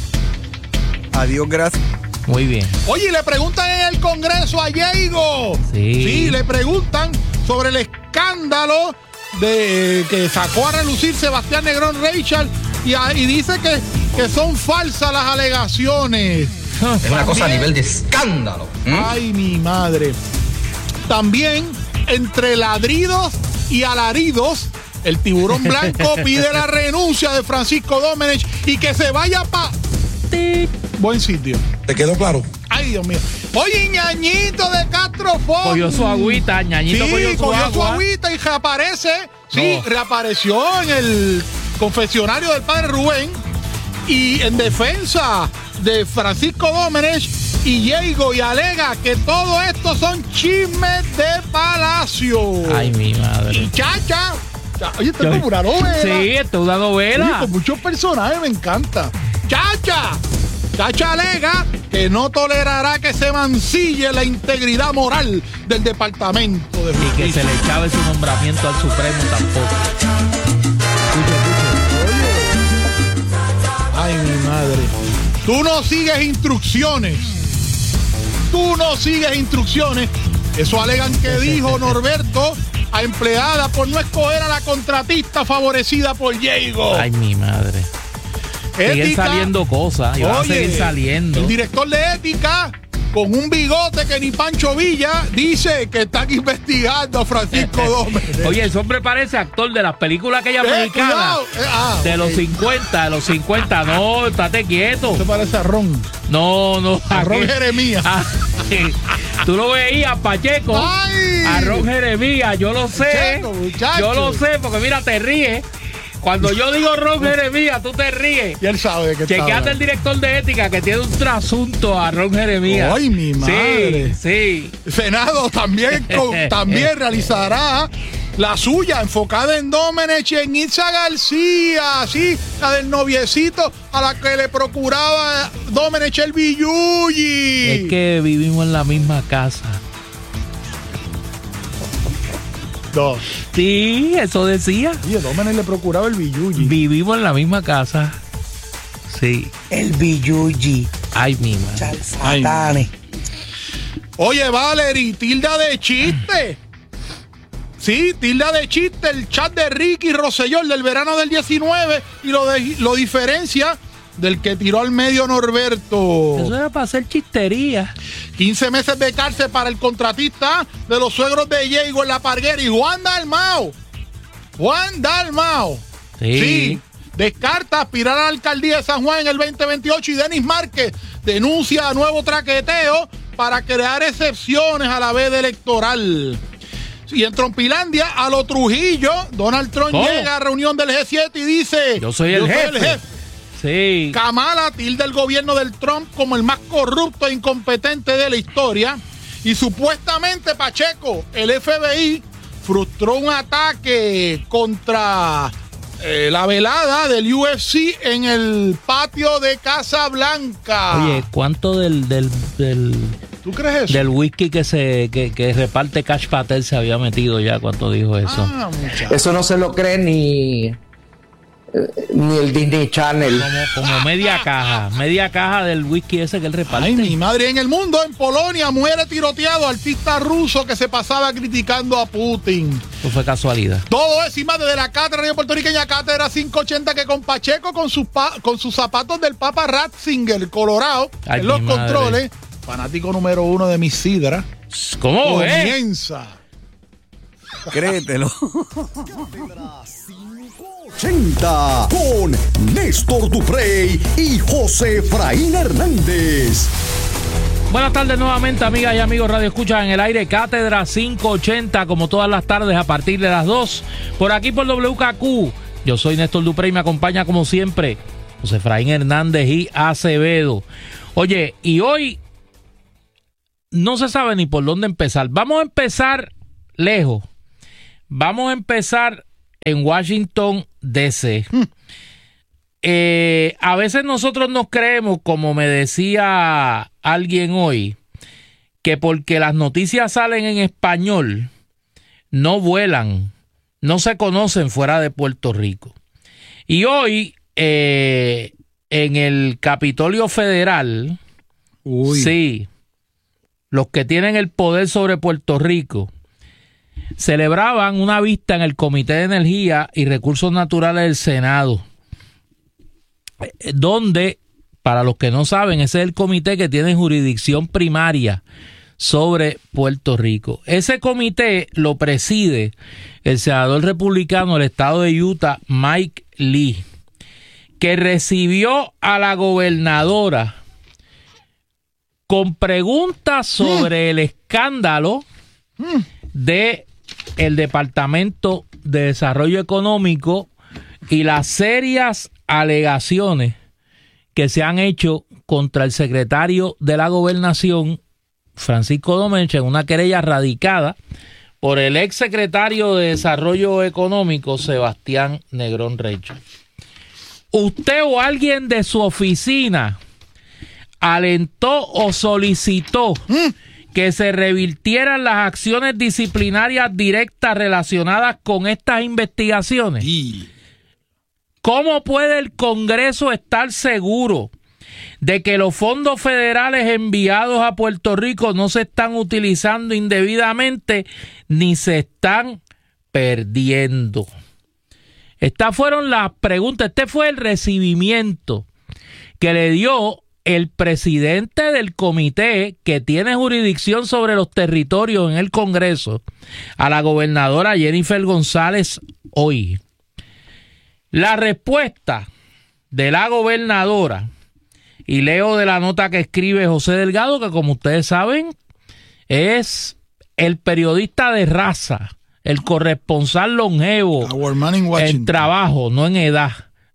Adiós, gracias. Muy bien. Oye, le preguntan en el Congreso a Diego. Sí. Sí, le preguntan sobre el escándalo de que sacó a relucir Sebastián Negrón Rachel y, a, y dice que, que son falsas las alegaciones. Es una cosa a nivel de escándalo. ¿Mm? Ay, mi madre. También, entre ladridos y alaridos, el tiburón blanco pide la renuncia de Francisco Domenech y que se vaya pa... Buen sitio. ¿Te quedó claro? Ay, Dios mío. Oye, Ñañito de Castro Font. Cogió su agüita, Ñañito sí, cogió su cogió agua. su agüita y reaparece. Sí, no. reapareció en el confesionario del padre Rubén y en defensa de Francisco Domenech y Diego y alega que todo esto son chismes de palacio. Ay, mi madre. Y Chacha. Oye, esto es como una novela. Sí, esto es una novela. Oye, con muchos personajes, me encanta. Chacha. Chacha alega que no tolerará que se mancille la integridad moral del Departamento de Justicia. Y que se le echaba su nombramiento al Supremo tampoco. Escucha, escucha. Oye. Ay, mi madre. Tú no sigues instrucciones. Tú no sigues instrucciones. Eso alegan que dijo Norberto a empleada por no escoger a la contratista favorecida por Diego. Ay, mi madre. Siguen Ética. saliendo cosas y van a seguir saliendo. El director de ética, con un bigote que ni Pancho Villa, dice que están investigando a Francisco Domenech. Oye, ese hombre parece actor de las películas aquellas Eh, mexicanas. eh, ah, de okay. los cincuenta, de los cincuenta. No, estate quieto. Eso parece a Ron. No, no. A Ron aquí- Jeremías. Ah, sí. Tú lo veías, Pacheco. Ay. A Ron Jeremías, yo lo sé. Muchacho, muchacho. Yo lo sé, porque mira, te ríes. Cuando yo digo Ron Jeremías, tú te ríes. Y él sabe de qué está Chequeate el hablando. director de ética que tiene un trasunto a Ron Jeremías. Ay, mi madre. Sí, sí. Senado también, con- también realizará la suya, enfocada en Domenech y en Itza García, sí, la del noviecito a la que le procuraba Domenech el billuyi. Es que vivimos en la misma casa. No. Sí, eso decía. Oye, Domenech le procuraba el billuyi. Vivimos en la misma casa. Sí. El billuyi. Ay, mi madre. Satane. Oye, Valerie, tilda de chiste. Sí, tilda de chiste el chat de Ricky Rosselló del verano del diecinueve y lo, de, lo diferencia del que tiró al medio Norberto. Eso era para hacer chistería. quince meses de cárcel para el contratista de los suegros de Diego en La Parguera y Juan Dalmao. Juan Dalmao. Sí. Sí. Descarta aspirar a la alcaldía de San Juan en el veinte veintiocho y Denis Márquez denuncia a nuevo traqueteo para crear excepciones a la veda electoral. Y en Trompilandia, a lo Trujillo, Donald Trump ¿Cómo? llega a reunión del G siete y dice: Yo soy el jefe. Sí. Kamala tilda el gobierno del Trump como el más corrupto e incompetente de la historia. Y supuestamente, Pacheco, el F B I frustró un ataque contra eh, la velada del U F C en el patio de Casa Blanca. Oye, ¿cuánto del, del, del, ¿Tú crees eso? del whisky que se que, que reparte Cash Patel se había metido ya cuando dijo eso? Ah, muchacho. Eso no se lo cree ni ni el Disney Channel. Como, como media caja, media caja del whisky ese que él reparte. Ay, mi madre. En el mundo, en Polonia, muere tiroteado artista ruso que se pasaba criticando a Putin. Eso fue casualidad. Todo es y más desde la cátedra radio puertorriqueña, Cátedra quinientos ochenta, que con Pacheco, con sus, pa con sus zapatos del Papa Ratzinger, Colorado, Ay, en los controles, madre. Fanático número uno de mi sidra. ¿Cómo es? Comienza. Créetelo. ochenta con Néstor Duprey y José Efraín Hernández. Buenas tardes nuevamente, amigas y amigos Radio Escucha en el aire, Cátedra quinientos ochenta, como todas las tardes a partir de las dos, por aquí por W K Q. Yo soy Néstor Duprey y me acompaña como siempre José Efraín Hernández y Acevedo. Oye, y hoy no se sabe ni por dónde empezar. Vamos a empezar lejos. Vamos a empezar en Washington, D C Hmm. Eh, a veces nosotros nos creemos, como me decía alguien hoy, que porque las noticias salen en español, no vuelan, no se conocen fuera de Puerto Rico. Y hoy, eh, en el Capitolio Federal, Uy. sí, los que tienen el poder sobre Puerto Rico, celebraban una vista en el Comité de Energía y Recursos Naturales del Senado, donde, para los que no saben, ese es el comité que tiene jurisdicción primaria sobre Puerto Rico. Ese comité lo preside el senador republicano del estado de Utah, Mike Lee, que recibió a la gobernadora con preguntas sobre mm. el escándalo mm. de el Departamento de Desarrollo Económico y las serias alegaciones que se han hecho contra el secretario de la Gobernación, Francisco Domenech, en una querella radicada por el ex secretario de Desarrollo Económico, Sebastián Negrón Reychel. ¿Usted o alguien de su oficina alentó o solicitó ¿Mm? que se revirtieran las acciones disciplinarias directas relacionadas con estas investigaciones? Sí. ¿Cómo puede el Congreso estar seguro de que los fondos federales enviados a Puerto Rico no se están utilizando indebidamente ni se están perdiendo? Estas fueron las preguntas. Este fue el recibimiento que le dio el presidente del comité que tiene jurisdicción sobre los territorios en el Congreso a la gobernadora Jennifer González hoy. La respuesta de la gobernadora, y leo de la nota que escribe José Delgado, que como ustedes saben es el periodista de raza, el corresponsal longevo en trabajo, no en edad,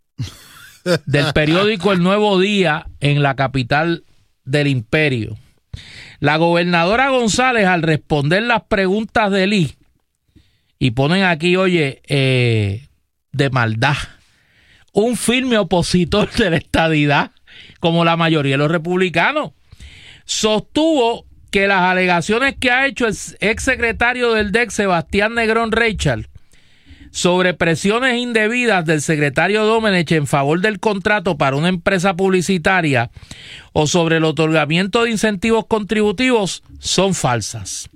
del periódico El Nuevo Día en la capital del imperio. La gobernadora González, al responder las preguntas de Lee, y ponen aquí, oye, eh, de maldad, un firme opositor de la estadidad, como la mayoría de los republicanos, sostuvo que las alegaciones que ha hecho el exsecretario del D E C, Sebastián Negrón Reychel, sobre presiones indebidas del secretario Domenech en favor del contrato para una empresa publicitaria o sobre el otorgamiento de incentivos contributivos son falsas.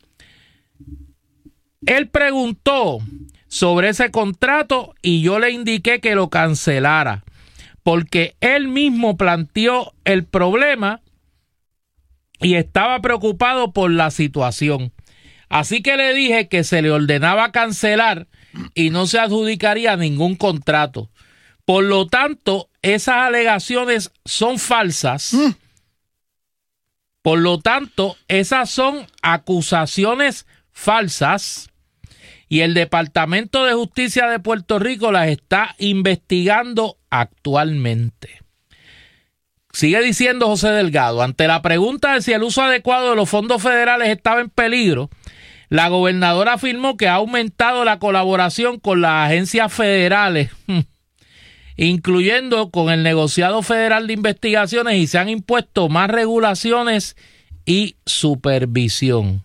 Él preguntó sobre ese contrato y yo le indiqué que lo cancelara, porque él mismo planteó el problema y estaba preocupado por la situación. Así que le dije que se le ordenaba cancelar y no se adjudicaría ningún contrato. Por lo tanto, esas alegaciones son falsas. Mm. Por lo tanto, esas son acusaciones falsas y el Departamento de Justicia de Puerto Rico las está investigando actualmente. Sigue diciendo José Delgado, ante la pregunta de si el uso adecuado de los fondos federales estaba en peligro, la gobernadora afirmó que ha aumentado la colaboración con las agencias federales, incluyendo con el negociado federal de investigaciones, y se han impuesto más regulaciones y supervisión.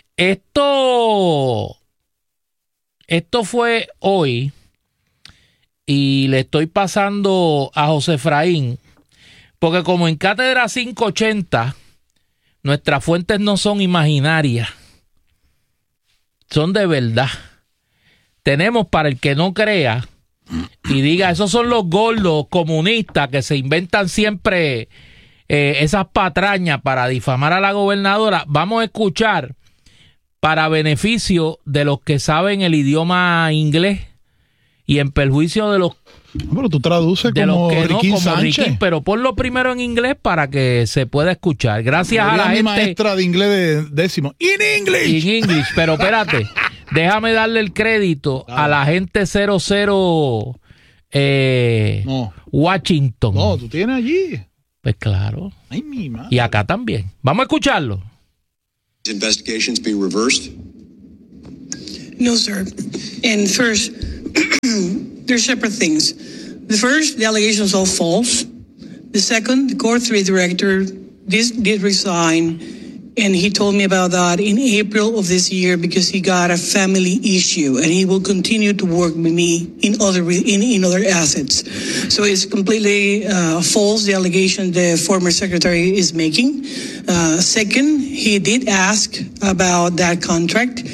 Esto, esto fue hoy y le estoy pasando a José Efraín, porque como en Cátedra quinientos ochenta, nuestras fuentes no son imaginarias, son de verdad. Tenemos, para el que no crea y diga, esos son los gordos comunistas que se inventan siempre eh, esas patrañas para difamar a la gobernadora, vamos a escuchar, para beneficio de los que saben el idioma inglés y en perjuicio de los Pero tú traduces de como los que Riquín no, como Sánchez. Riquín, pero ponlo primero en inglés para que se pueda escuchar. Gracias Sería a la mi gente. maestra de inglés de décimo. In English. In English, pero espérate, déjame darle el crédito a la gente cero cero eh, No. Washington. No, tú tienes allí. Pues claro. Ay, mi madre. Y acá también. Vamos a escucharlo. Investigations be reversed? No, sir. And first, there's separate things. The first, the allegations are false. The second, the core three director did, did resign, and he told me about that in April of this year because he got a family issue, and he will continue to work with me in other in, in other assets. So it's completely uh, false, the allegation the former secretary is making. Uh, second, he did ask about that contract.